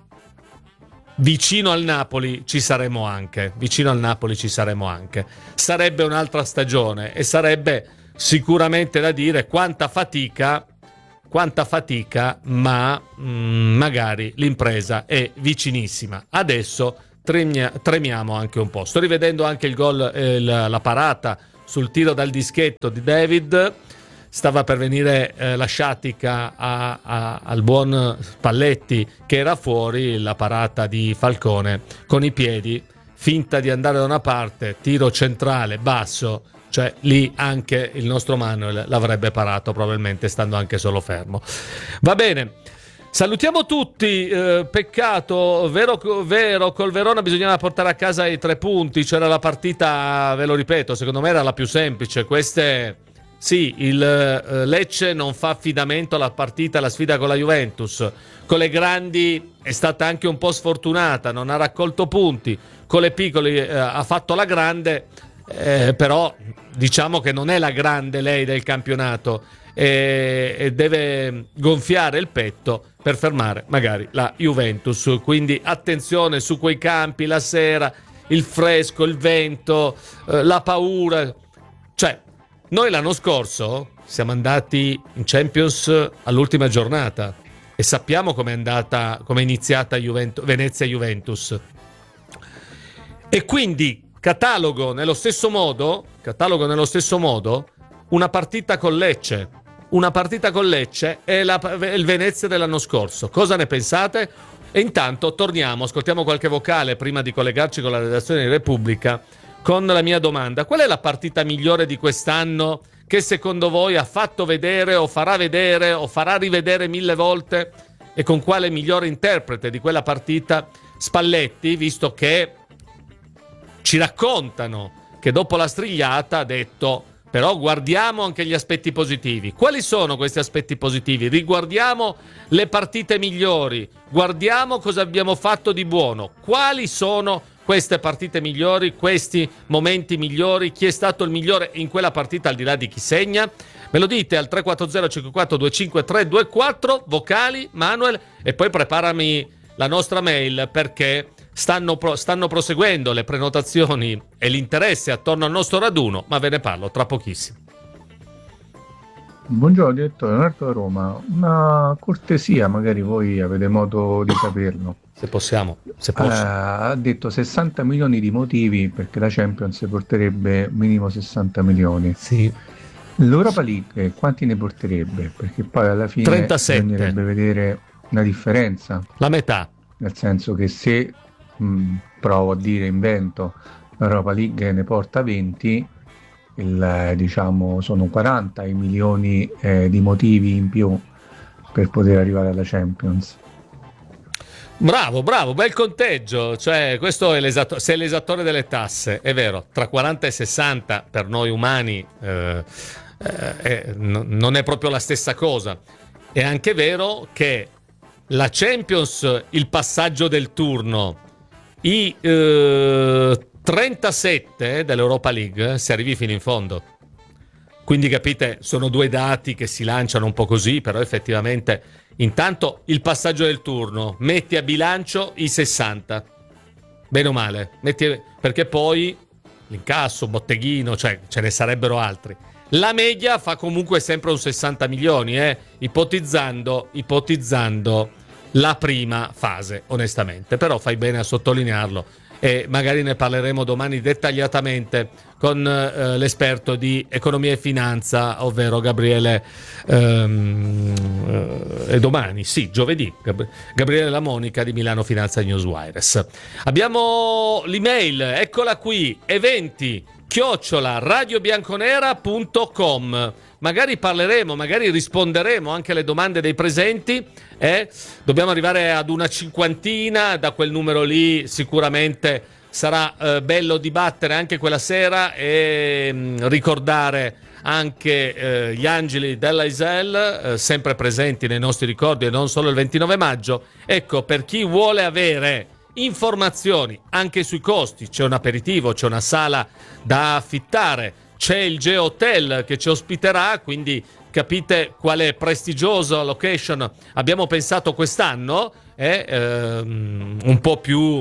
vicino al Napoli ci saremo anche, vicino al Napoli ci saremo anche. Sarebbe un'altra stagione e sarebbe sicuramente da dire quanta fatica, quanta fatica, ma mh, magari l'impresa è vicinissima. Adesso tremia, tremiamo anche un po'. Sto rivedendo anche il gol, eh, la, la parata sul tiro dal dischetto di David. Stava per venire eh, la sciatica a, a, al buon Spalletti che era fuori, la parata di Falcone con i piedi, finta di andare da una parte, tiro centrale, basso, cioè lì anche il nostro Manuel l'avrebbe parato probabilmente stando anche solo fermo. Va bene, salutiamo tutti, eh, peccato, vero, vero, col Verona bisognava portare a casa i tre punti, c'era la partita, ve lo ripeto, secondo me era la più semplice, queste... Sì, il uh, Lecce non fa affidamento alla partita, alla sfida con la Juventus. Con le grandi è stata anche un po' sfortunata, non ha raccolto punti. Con le piccole uh, ha fatto la grande, eh, però diciamo che non è la grande lei del campionato e, e deve gonfiare il petto per fermare magari la Juventus. Quindi attenzione su quei campi, la sera, il fresco, il vento, uh, la paura. Cioè, noi l'anno scorso siamo andati in Champions all'ultima giornata e sappiamo com'è andata, com'è iniziata Juventus, Venezia-Juventus. E quindi catalogo nello stesso modo, catalogo nello stesso modo una partita con Lecce. Una partita con Lecce è la, il Venezia dell'anno scorso. Cosa ne pensate? E intanto torniamo, ascoltiamo qualche vocale prima di collegarci con la redazione di Repubblica con la mia domanda: qual è la partita migliore di quest'anno che secondo voi ha fatto vedere o farà vedere o farà rivedere mille volte, e con quale migliore interprete di quella partita Spalletti, visto che ci raccontano che dopo la strigliata ha detto però guardiamo anche gli aspetti positivi. Quali sono questi aspetti positivi? Riguardiamo le partite migliori, guardiamo cosa abbiamo fatto di buono. Quali sono queste partite migliori, questi momenti migliori? Chi è stato il migliore in quella partita al di là di chi segna? Me lo dite al tre quattro zero cinque quattro due cinque tre due quattro, vocali, Manuel, e poi preparami la nostra mail perché stanno, pro- stanno proseguendo le prenotazioni e l'interesse attorno al nostro raduno, ma ve ne parlo tra pochissimo. Buongiorno direttore, Leonardo da Roma, una cortesia, magari voi avete modo di saperlo. Se possiamo, se posso. Eh, ha detto sessanta milioni di motivi perché la Champions porterebbe minimo sessanta milioni. Sì. L'Europa League quanti ne porterebbe? Perché poi alla fine trentasette. bisognerebbe vedere una differenza. La metà. Nel senso che se, mh, provo a dire, invento, l'Europa League ne porta venti, il, diciamo sono quaranta i milioni eh, di motivi in più per poter arrivare alla Champions. Bravo, bravo, bel conteggio, cioè questo è l'esatto, sei l'esattore delle tasse, è vero, tra quaranta e sessanta per noi umani eh, eh, n- non è proprio la stessa cosa. È anche vero che la Champions, il passaggio del turno, i eh, trentasette dell'Europa League, se arrivi fino in fondo. Quindi capite, sono due dati che si lanciano un po' così, però effettivamente intanto il passaggio del turno, metti a bilancio i sessanta, bene o male, metti, perché poi l'incasso, botteghino, cioè ce ne sarebbero altri. La media fa comunque sempre un sessanta milioni, eh, ipotizzando, ipotizzando la prima fase, onestamente, però fai bene a sottolinearlo. E magari ne parleremo domani dettagliatamente con eh, l'esperto di economia e finanza, ovvero Gabriele ehm, eh, e domani, sì, giovedì, Gab- Gabriele La Monica di Milano Finanza Newswires. Abbiamo l'email, eccola qui, eventi chiocciola radiobianconera punto com. Magari parleremo, magari risponderemo anche alle domande dei presenti. Eh? Dobbiamo arrivare ad una cinquantina, da quel numero lì sicuramente sarà eh, bello dibattere anche quella sera e mh, ricordare anche eh, gli angeli dell'Aisel, eh, sempre presenti nei nostri ricordi e non solo il ventinove maggio. Ecco, per chi vuole avere informazioni anche sui costi. C'è un aperitivo, c'è una sala da affittare, c'è il Geohotel che ci ospiterà, quindi capite quale prestigiosa location abbiamo pensato quest'anno, è ehm, un po' più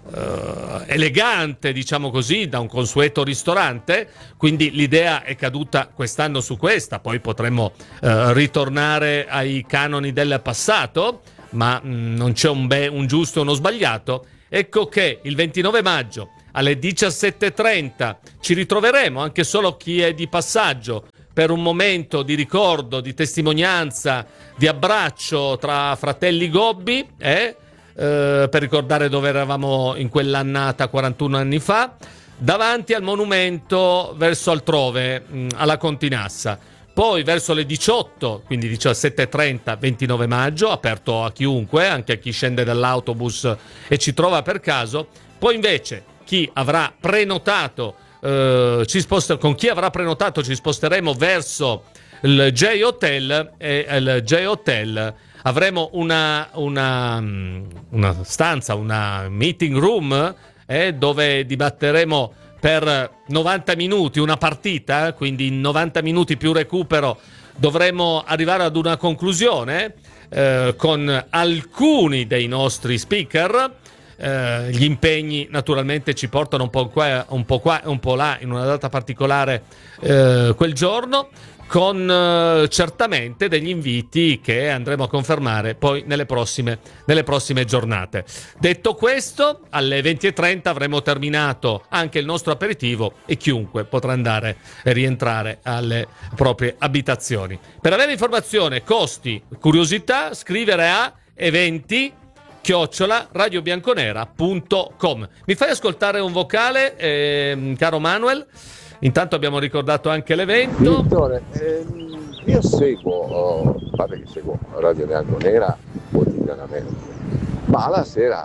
Uh, elegante, diciamo così, da un consueto ristorante, quindi l'idea è caduta quest'anno su questa. Poi potremmo uh, ritornare ai canoni del passato, ma mh, non c'è un, be- un giusto e uno sbagliato. Ecco che il ventinove maggio alle diciassette e trenta ci ritroveremo, anche solo chi è di passaggio, per un momento di ricordo, di testimonianza, di abbraccio tra fratelli Gobbi, eh? Uh, per ricordare dove eravamo in quell'annata quarantuno anni fa, davanti al monumento verso altrove, mh, alla Continassa. Poi verso le diciotto, quindi diciassette e trenta, ventinove maggio, aperto a chiunque, anche a chi scende dall'autobus e ci trova per caso. Poi invece chi avrà prenotato, uh, ci sposta- con chi avrà prenotato ci sposteremo verso il Geohotel, e il Geohotel avremo una, una, una stanza, una meeting room, eh, dove dibatteremo per novanta minuti una partita, quindi in novanta minuti più recupero dovremo arrivare ad una conclusione eh, con alcuni dei nostri speaker. Eh, gli impegni naturalmente ci portano un po' qua, un po' qua e un po' là in una data particolare eh, quel giorno, con eh, certamente degli inviti che andremo a confermare poi nelle prossime, nelle prossime giornate. Detto questo, alle venti e trenta avremo terminato anche il nostro aperitivo e chiunque potrà andare e rientrare alle proprie abitazioni. Per avere informazione, costi, curiosità, scrivere a eventi chiocciola radiobianconera punto com. Mi fai ascoltare un vocale, eh, caro Manuel? Intanto abbiamo ricordato anche l'evento. Direttore, ehm, io seguo, oh, a parte che seguo Radio Bianconera quotidianamente, ma la sera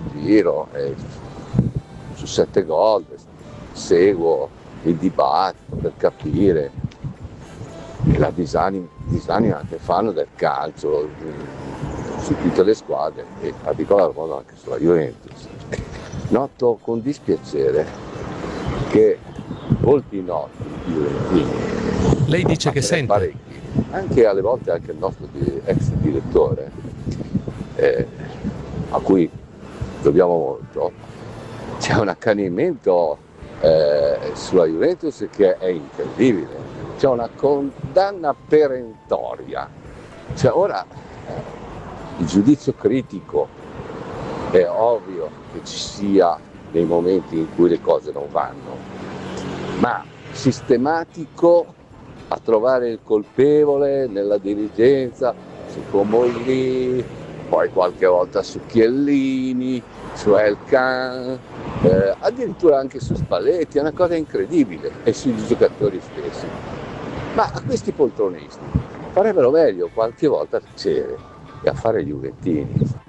giro eh, su Sette Gol, seguo il dibattito per capire la disanima, disanima che fanno del calcio eh, su tutte le squadre, e in particolar modo anche sulla Juventus. Noto con dispiacere che molti noti juventini, lei dice che sente parecchi, anche alle volte anche il nostro di, ex direttore eh, a cui dobbiamo molto, c'è un accanimento eh, sulla Juventus che è incredibile, c'è una condanna perentoria, cioè ora eh, il giudizio critico è ovvio che ci sia nei momenti in cui le cose non vanno, ma sistematico a trovare il colpevole nella dirigenza, su Comolli, poi qualche volta su Chiellini, su Elkan, eh, addirittura anche su Spalletti, è una cosa incredibile, e sui giocatori stessi. Ma a questi poltronisti farebbero meglio qualche volta a tacere e a fare gli juventini.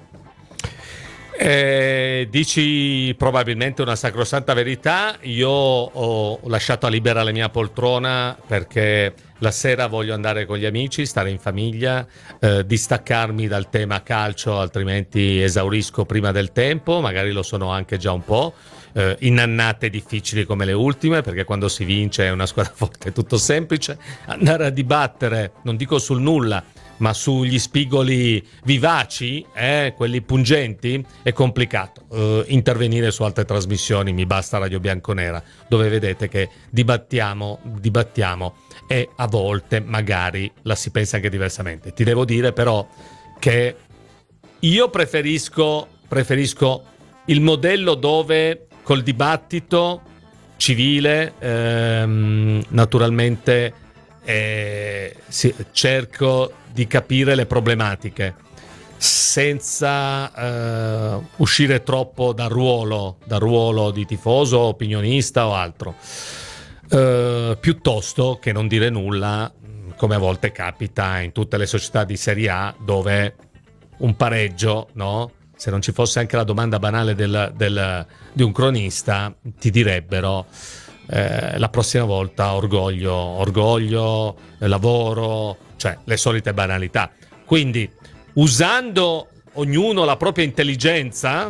Eh, dici probabilmente una sacrosanta verità. Io ho lasciato a libera la mia poltrona perché la sera voglio andare con gli amici, stare in famiglia, eh, distaccarmi dal tema calcio, altrimenti esaurisco prima del tempo, magari lo sono anche già un po', eh, in annate difficili come le ultime, perché quando si vince è una squadra forte, è tutto semplice. Andare a dibattere, non dico sul nulla, ma sugli spigoli vivaci, eh, quelli pungenti, è complicato. Uh, intervenire su altre trasmissioni, mi basta Radio Bianconera, dove vedete che dibattiamo, dibattiamo e a volte magari la si pensa anche diversamente. Ti devo dire però che io preferisco, preferisco il modello dove col dibattito civile, ehm, naturalmente, eh, sì, cerco di capire le problematiche senza eh, uscire troppo dal ruolo, dal ruolo di tifoso, opinionista o altro, eh, piuttosto che non dire nulla, come a volte capita in tutte le società di Serie A, dove un pareggio, no? Se non ci fosse anche la domanda banale del, del, di un cronista, ti direbbero eh, la prossima volta orgoglio, orgoglio, lavoro, cioè le solite banalità. Quindi, usando ognuno la propria intelligenza,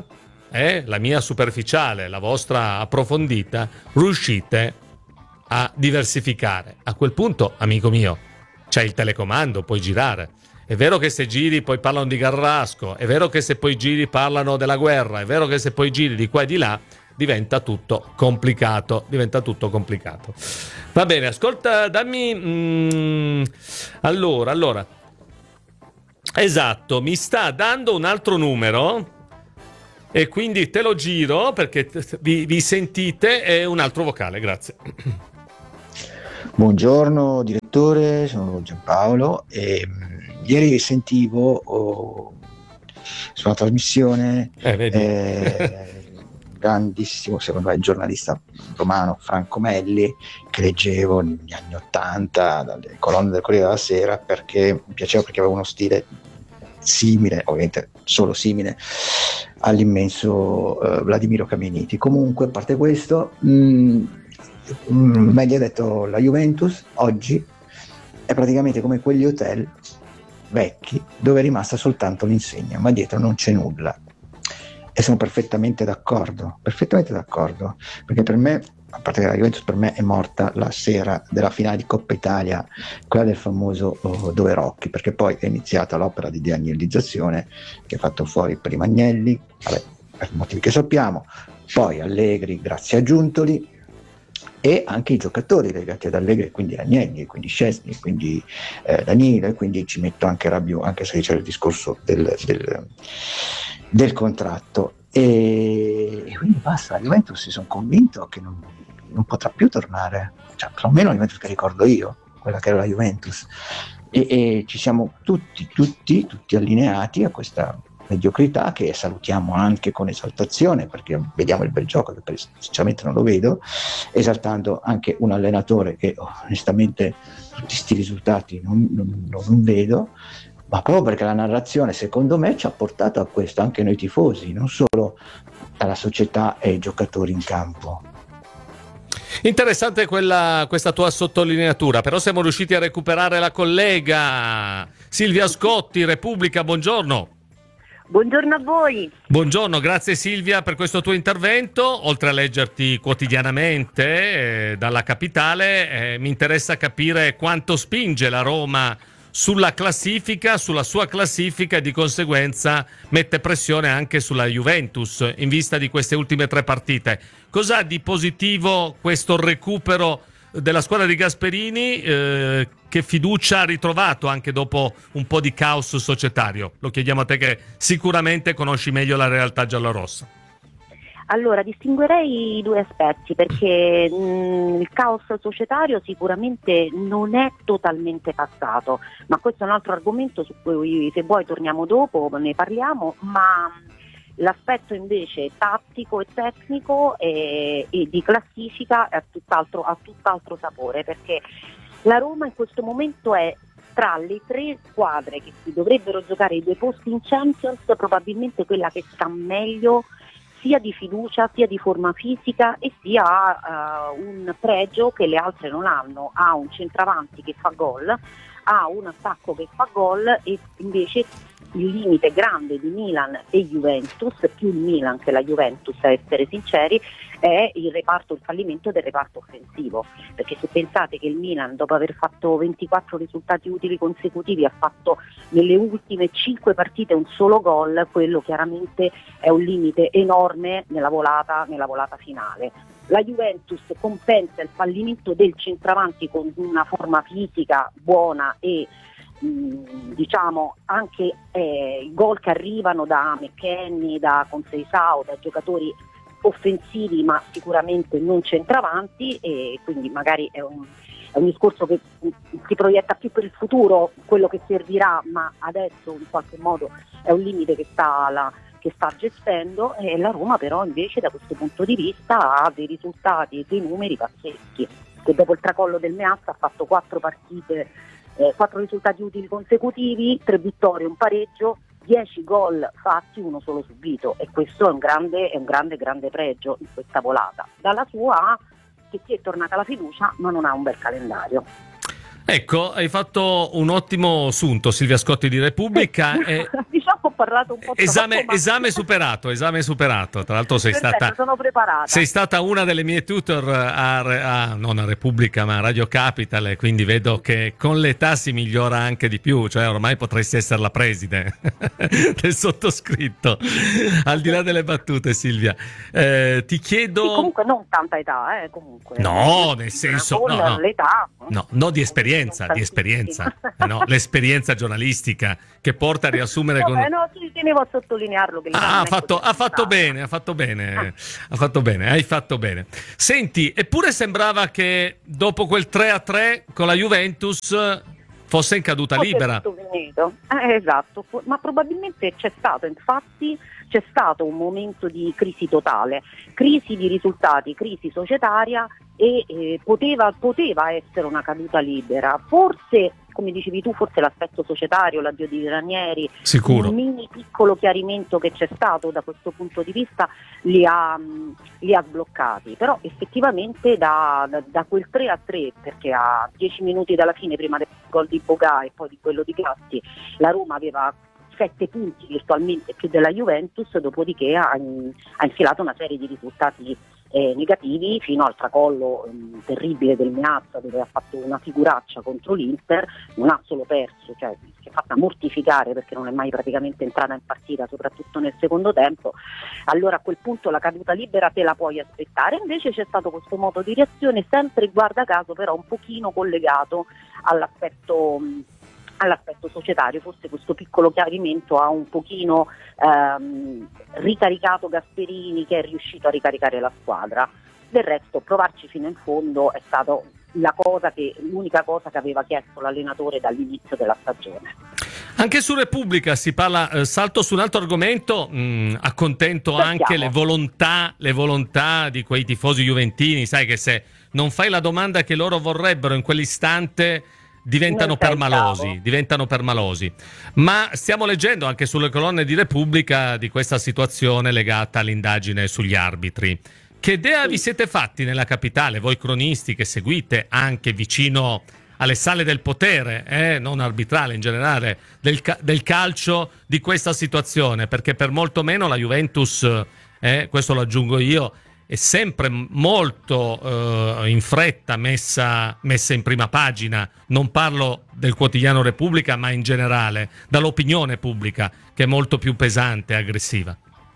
eh, la mia superficiale, la vostra approfondita, riuscite a diversificare. A quel punto, amico mio, c'è il telecomando, puoi girare. È vero che se giri poi parlano di Garrasco, è vero che se poi giri parlano della guerra, è vero che se poi giri di qua e di là diventa tutto complicato, diventa tutto complicato. Va bene, ascolta, dammi mm, allora, allora esatto, mi sta dando un altro numero e quindi te lo giro perché vi, vi sentite, è un altro vocale, grazie. Buongiorno direttore, sono Giampaolo e ieri sentivo oh, sulla trasmissione eh, vedi. Eh, grandissimo, secondo me, il giornalista romano Franco Melli, che leggevo negli anni Ottanta dalle colonne del Corriere della Sera, perché mi piaceva, perché aveva uno stile simile, ovviamente solo simile, all'immenso uh, Vladimiro Kameniti. Comunque, a parte questo, mh, mh, Melli ha detto la Juventus oggi è praticamente come quegli hotel vecchi dove è rimasta soltanto l'insegna, ma dietro non c'è nulla. E sono perfettamente d'accordo, perfettamente d'accordo, perché per me, a parte che la Juventus per me è morta la sera della finale di Coppa Italia, quella del famoso oh, Dove Rocchi, perché poi è iniziata l'opera di deagnellizzazione che ha fatto fuori prima Agnelli, vabbè, per motivi che sappiamo, poi Allegri grazie a Giuntoli, e anche i giocatori legati ad Allegri, quindi Agnelli, quindi Szczesny, quindi eh, Danilo, e quindi ci metto anche Rabiot, anche se c'è il discorso del, del, del contratto, e, e quindi basta. La Juventus, si sono convinto che non, non potrà più tornare, cioè almeno la Juventus che ricordo io, quella che era la Juventus, e, e ci siamo tutti, tutti, tutti allineati a questa mediocrità che salutiamo anche con esaltazione, perché vediamo il bel gioco, che sinceramente non lo vedo, esaltando anche un allenatore che oh, onestamente tutti questi risultati non, non, non vedo, ma proprio perché la narrazione secondo me ci ha portato a questo, anche noi tifosi, non solo alla società e ai giocatori in campo. Interessante quella, questa tua sottolineatura, però siamo riusciti a recuperare la collega Silvia Scotti, Repubblica, buongiorno. Buongiorno a voi. Buongiorno, grazie Silvia per questo tuo intervento. Oltre a leggerti quotidianamente eh, dalla capitale, eh, mi interessa capire quanto spinge la Roma sulla classifica, sulla sua classifica, e di conseguenza mette pressione anche sulla Juventus in vista di queste ultime tre partite. Cos'ha di positivo questo recupero della squadra di Gasperini? Eh, che fiducia ha ritrovato anche dopo un po' di caos societario? Lo chiediamo a te che sicuramente conosci meglio la realtà giallorossa. Allora, distinguerei i due aspetti, perché mh, il caos societario sicuramente non è totalmente passato, ma questo è un altro argomento su cui, se vuoi, torniamo dopo, ne parliamo, ma l'aspetto invece tattico e tecnico e, e di classifica è tutt'altro, ha tutt'altro sapore, perché la Roma in questo momento è tra le tre squadre che si dovrebbero giocare i due posti in Champions probabilmente quella che sta meglio sia di fiducia, sia di forma fisica, e sia ha uh, un pregio che le altre non hanno. Ha un centravanti che fa gol, ha un attacco che fa gol, e invece il limite grande di Milan e Juventus, più il Milan che la Juventus, a essere sinceri, è il reparto, il fallimento del reparto offensivo, perché se pensate che il Milan, dopo aver fatto ventiquattro risultati utili consecutivi, ha fatto nelle ultime cinque partite un solo gol, quello chiaramente è un limite enorme nella volata, nella volata finale. La Juventus compensa il fallimento del centravanti con una forma fisica buona e mh, diciamo anche eh, i gol che arrivano da McKennie, da Conceição, da giocatori offensivi ma sicuramente non centravanti, e quindi magari è un, è un discorso che si proietta più per il futuro, quello che servirà, ma adesso in qualche modo è un limite che sta, la, che sta gestendo, e la Roma però invece da questo punto di vista ha dei risultati e dei numeri pazzeschi, che dopo il tracollo del Meazza ha fatto quattro partite, eh, quattro risultati utili consecutivi, tre vittorie, un pareggio, dieci gol fatti, uno solo subito, e questo è un grande, è un grande, grande pregio in questa volata. Dalla sua, che si è tornata la fiducia, ma non ha un bel calendario. Ecco, hai fatto un ottimo assunto, Silvia Scotti di Repubblica. e... diciamo ho parlato un po' esame, troppo, ma... esame superato, esame superato. Tra l'altro sei Perfetto, stata sono preparata. Sei stata una delle mie tutor a, a non a Repubblica, ma a Radio Capital, e quindi vedo che con l'età si migliora anche di più, cioè ormai potresti essere la preside del sottoscritto. Al di là delle battute, Silvia, eh, ti chiedo... Sì, comunque non tanta età, eh, comunque. No, nel senso... Con no, no. l'età. No, no, di esperienza, di esperienza, eh, no, l'esperienza giornalistica che porta a riassumere Vabbè, con... no, sì, tenevo a sottolinearlo che Ah, ha fatto, ha fatto bene, ha fatto bene, ah. ha fatto bene, hai fatto bene. Senti, eppure sembrava che dopo quel tre a tre con la Juventus fosse in caduta Fosse libera. tutto finito. Eh, esatto, ma probabilmente c'è stato, infatti, c'è stato un momento di crisi totale, crisi di risultati, crisi societaria e eh, poteva, poteva essere una caduta libera. Forse, come dicevi tu, forse l'aspetto societario, l'addio di Ranieri, Sicuro. un mini piccolo chiarimento che c'è stato da questo punto di vista li ha, mh, li ha sbloccati, però effettivamente da, da, da quel tre a tre, perché a dieci minuti dalla fine, prima del gol di Bogà e poi di quello di Gatti, la Roma aveva sette punti virtualmente più della Juventus, dopodiché ha, ha infilato una serie di risultati eh, negativi fino al tracollo eh, terribile del Meazza, dove ha fatto una figuraccia contro l'Inter, non ha solo perso, cioè si è fatta mortificare perché non è mai praticamente entrata in partita, soprattutto nel secondo tempo. Allora a quel punto la caduta libera te la puoi aspettare, invece c'è stato questo modo di reazione, sempre guarda caso però un pochino collegato all'aspetto all'aspetto societario. Forse questo piccolo chiarimento ha un pochino ehm, ricaricato Gasperini, che è riuscito a ricaricare la squadra. Del resto provarci fino in fondo è stato la cosa che, l'unica cosa che aveva chiesto l'allenatore dall'inizio della stagione. Anche su Repubblica si parla, eh, salto su un altro argomento, mh, accontento Sentiamo. anche le volontà, le volontà di quei tifosi juventini, sai che se non fai la domanda che loro vorrebbero in quell'istante diventano permalosi, diventano permalosi. Ma stiamo leggendo anche sulle colonne di Repubblica di questa situazione legata all'indagine sugli arbitri. Che idea vi siete fatti nella capitale, voi cronisti che seguite anche vicino alle sale del potere, eh, non arbitrale in generale, del, ca- del calcio, di questa situazione? Perché per molto meno la Juventus, eh, questo lo aggiungo io, è sempre molto eh, in fretta messa, messa in prima pagina. Non parlo del quotidiano Repubblica, ma in generale dall'opinione pubblica, che è molto più pesante e aggressiva.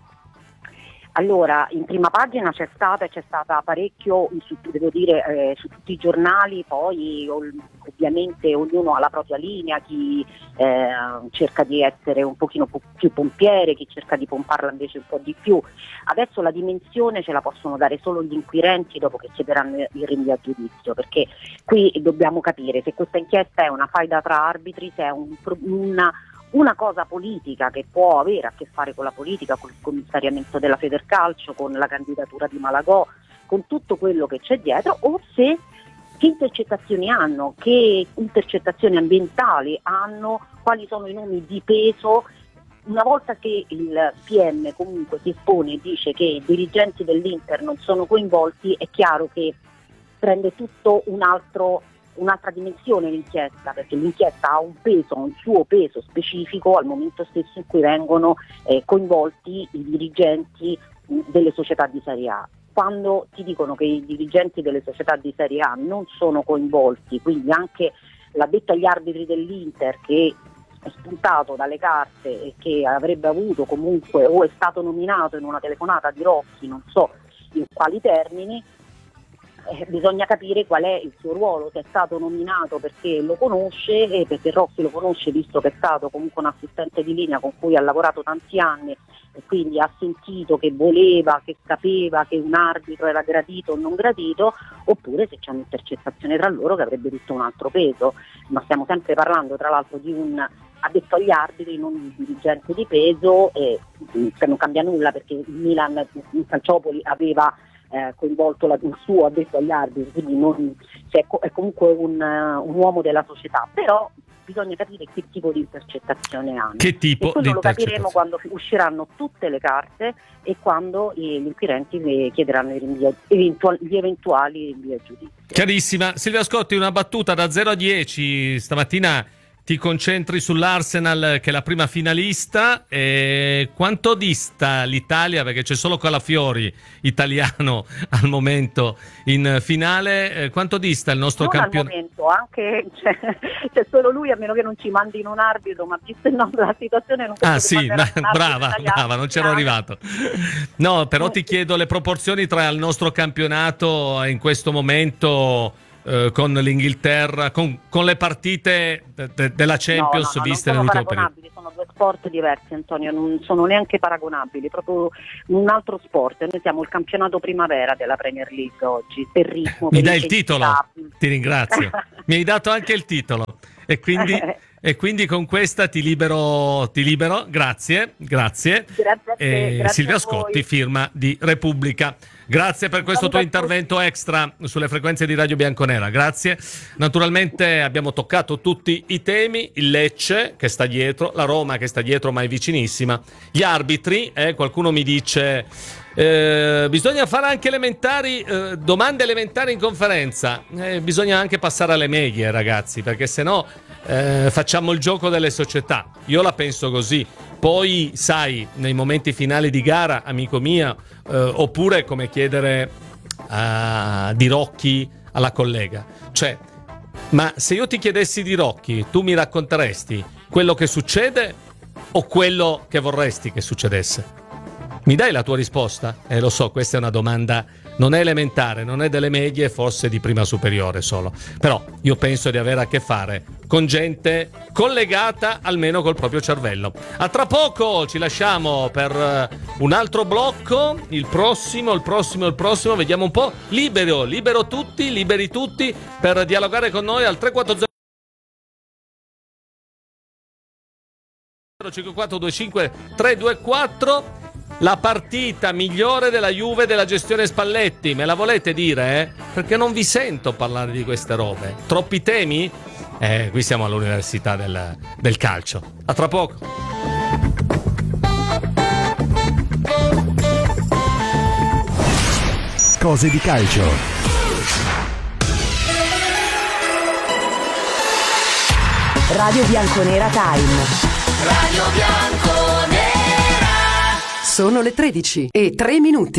Allora, in prima pagina c'è stata, c'è stata parecchio, su, devo dire, eh, su tutti i giornali, poi ov- ovviamente ognuno ha la propria linea, chi eh, cerca di essere un pochino po- più pompiere, chi cerca di pomparla invece un po' di più. Adesso la dimensione ce la possono dare solo gli inquirenti dopo che chiederanno il rinvio a giudizio, perché qui dobbiamo capire se questa inchiesta è una faida tra arbitri, se è un, una... una cosa politica che può avere a che fare con la politica, con il commissariamento della Federcalcio, con la candidatura di Malagò, con tutto quello che c'è dietro, o se che intercettazioni hanno, che intercettazioni ambientali hanno, quali sono i nomi di peso. Una volta che il P M comunque si espone e dice che i dirigenti dell'Inter non sono coinvolti, è chiaro che prende tutto un altro un'altra dimensione l'inchiesta, perché l'inchiesta ha un peso, un suo peso specifico al momento stesso in cui vengono eh, coinvolti i dirigenti mh, delle società di Serie A. Quando ti dicono che i dirigenti delle società di Serie A non sono coinvolti, quindi anche l'addetto agli arbitri dell'Inter, che è spuntato dalle carte e che avrebbe avuto comunque, o è stato nominato in una telefonata di Rossi, non so in quali termini, Eh, bisogna capire qual è il suo ruolo, se è stato nominato perché lo conosce e perché Rossi lo conosce, visto che è stato comunque un assistente di linea con cui ha lavorato tanti anni e quindi ha sentito che voleva, che sapeva che un arbitro era gradito o non gradito, oppure se c'è un'intercettazione tra loro che avrebbe tutto un altro peso. Ma stiamo sempre parlando tra l'altro di un addetto agli arbitri, non di dirigente di peso, e che non cambia nulla perché il Milan in Calciopoli aveva Eh, coinvolto la, il suo addetto agli arbitri, quindi non, cioè, è comunque un, uh, un uomo della società, però bisogna capire che tipo di intercettazione hanno. Che tipo e quello di lo capiremo quando usciranno tutte le carte e quando gli inquirenti chiederanno i rinvii, eventuali, gli eventuali rinvii a giudizio. Chiarissima. Silvia Scotti, una battuta da zero a dieci stamattina. ti concentri sull'Arsenal, che è la prima finalista. E quanto dista l'Italia, perché c'è solo Calafiori italiano al momento in finale, eh, quanto dista il nostro campionato? Al momento, anche cioè, c'è solo lui, a meno che non ci mandino un arbitro, ma visto il nome della situazione non ah sì, ma, brava, brava, non c'ero arrivato. No, però ti chiedo le proporzioni tra il nostro campionato in questo momento eh, con l'Inghilterra, con, con le partite de, de, della Champions, no, no, no, viste nell'ultimo periodo. Sono due sport diversi, Antonio, non sono neanche paragonabili, proprio un altro sport. Noi siamo il campionato primavera della Premier League oggi, per ritmo. Mi per dai il titolo? Ti ringrazio. Mi hai dato anche il titolo e quindi... E quindi con questa ti libero, ti libero. Grazie, grazie. Grazie a te, e grazie Silvia a Scotti, voi. firma di Repubblica. Grazie per questo tuo intervento extra sulle frequenze di Radio Bianconera. Grazie. Naturalmente abbiamo toccato tutti i temi, il Lecce che sta dietro, la Roma che sta dietro ma è vicinissima, gli arbitri, eh, qualcuno mi dice... Eh, bisogna fare anche elementari, eh, domande elementari in conferenza, eh, bisogna anche passare alle medie, ragazzi, perché sennò eh, facciamo il gioco delle società. Io la penso così. Poi sai, nei momenti finali di gara, amico mio, eh, oppure come chiedere a Di Rocchi alla collega, cioè, ma se io ti chiedessi Di Rocchi, tu mi racconteresti quello che succede o quello che vorresti che succedesse? Mi dai la tua risposta? Eh, lo so, questa è una domanda, non è elementare, non è delle medie, forse di prima superiore solo. Però io penso di avere a che fare con gente collegata almeno col proprio cervello. A tra poco, ci lasciamo per un altro blocco, il prossimo, il prossimo, il prossimo, vediamo un po'. Libero, libero tutti, liberi tutti per dialogare con noi al tre quattro zero cinque quattro due cinque tre due quattro. La partita migliore della Juve della gestione Spalletti, me la volete dire? Eh? Perché non vi sento parlare di queste robe. Troppi temi? Eh, qui siamo all'università del, del calcio. A tra poco. Cose di calcio. Radio Bianconera Time. Radio Bianconera. Sono le tredici e tre minuti.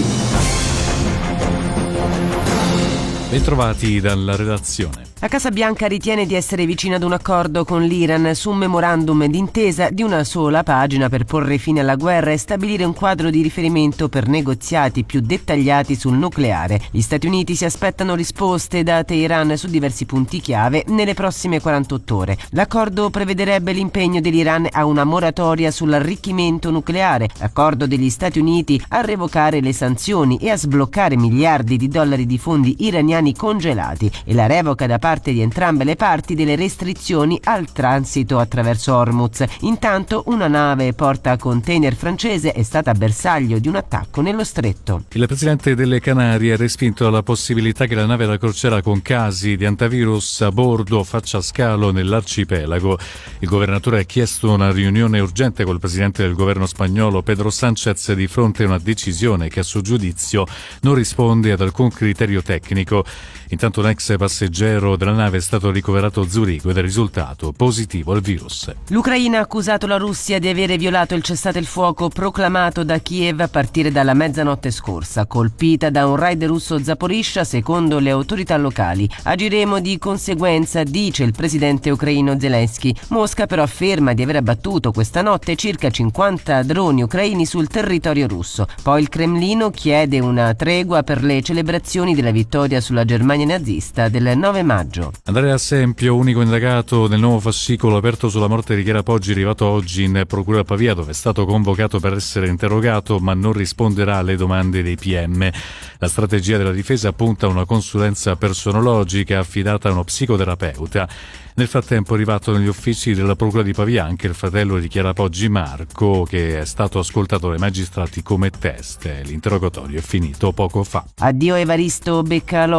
Bentrovati dalla redazione. La Casa Bianca ritiene di essere vicina ad un accordo con l'Iran su un memorandum d'intesa di una sola pagina per porre fine alla guerra e stabilire un quadro di riferimento per negoziati più dettagliati sul nucleare. Gli Stati Uniti si aspettano risposte da Teheran su diversi punti chiave nelle prossime quarantotto ore. L'accordo prevederebbe l'impegno dell'Iran a una moratoria sull'arricchimento nucleare, l'accordo degli Stati Uniti a revocare le sanzioni e a sbloccare miliardi di dollari di fondi iraniani congelati e la revoca da parte di entrambe le parti delle restrizioni al transito attraverso Hormuz. Intanto una nave porta container francese è stata bersaglio di un attacco nello stretto. Il presidente delle Canarie ha respinto la possibilità che la nave da crociera con casi di antivirus a bordo faccia scalo nell'arcipelago. Il governatore ha chiesto una riunione urgente col presidente del governo spagnolo Pedro Sánchez di fronte a una decisione che a suo giudizio non risponde ad alcun criterio tecnico. Intanto un ex passeggero della nave è stato ricoverato a Zurigo ed è risultato positivo al virus. L'Ucraina ha accusato la Russia di avere violato il cessate il fuoco proclamato da Kiev a partire dalla mezzanotte scorsa, colpita da un raid russo Zaporizhzhia secondo le autorità locali. Agiremo di conseguenza, dice il presidente ucraino Zelensky. Mosca però afferma di aver abbattuto questa notte circa cinquanta droni ucraini sul territorio russo. Poi il Cremlino chiede una tregua per le celebrazioni della vittoria sulla Germania nazista del nove maggio. Andrea Sempio, unico indagato nel nuovo fascicolo aperto sulla morte di Chiara Poggi, arrivato oggi in procura a Pavia, dove è stato convocato per essere interrogato ma non risponderà alle domande dei P M. La strategia della difesa punta a una consulenza personologica affidata a uno psicoterapeuta. Nel frattempo è arrivato negli uffici della procura di Pavia anche il fratello di Chiara Poggi, Marco, che è stato ascoltato dai magistrati come test. L'interrogatorio è finito poco fa. Addio Evaristo Beccalossi, l'ex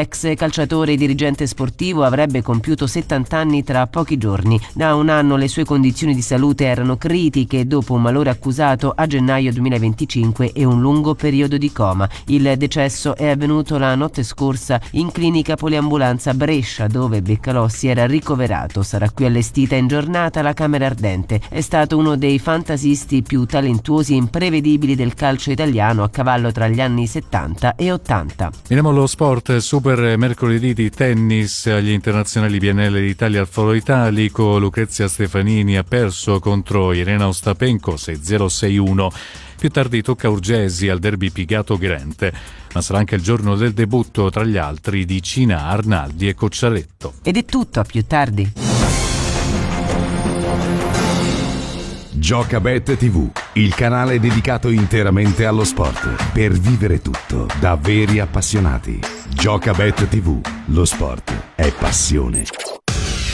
L'ex calciatore e dirigente sportivo avrebbe compiuto settanta anni tra pochi giorni. Da un anno le sue condizioni di salute erano critiche dopo un malore accusato a gennaio duemilaventicinque e un lungo periodo di coma. Il decesso è avvenuto la notte scorsa in clinica poliambulanza Brescia, dove Beccalossi era ricoverato. Sarà qui allestita in giornata la Camera Ardente. È stato uno dei fantasisti più talentuosi e imprevedibili del calcio italiano, a cavallo tra gli anni settanta e ottanta. Veniamo allo sport. Super mercoledì di tennis agli internazionali B N L d'Italia al Foro Italico. Lucrezia Stefanini ha perso contro Irena Ostapenko sei zero sei uno. Più tardi tocca Urgesi al derby Pigato Grente, ma sarà anche il giorno del debutto tra gli altri di Cina, Arnaldi e Coccialetto. Ed è tutto, a più tardi. Giocabet tivù, il canale dedicato interamente allo sport, per vivere tutto da veri appassionati. Giocabet tivù, lo sport è passione.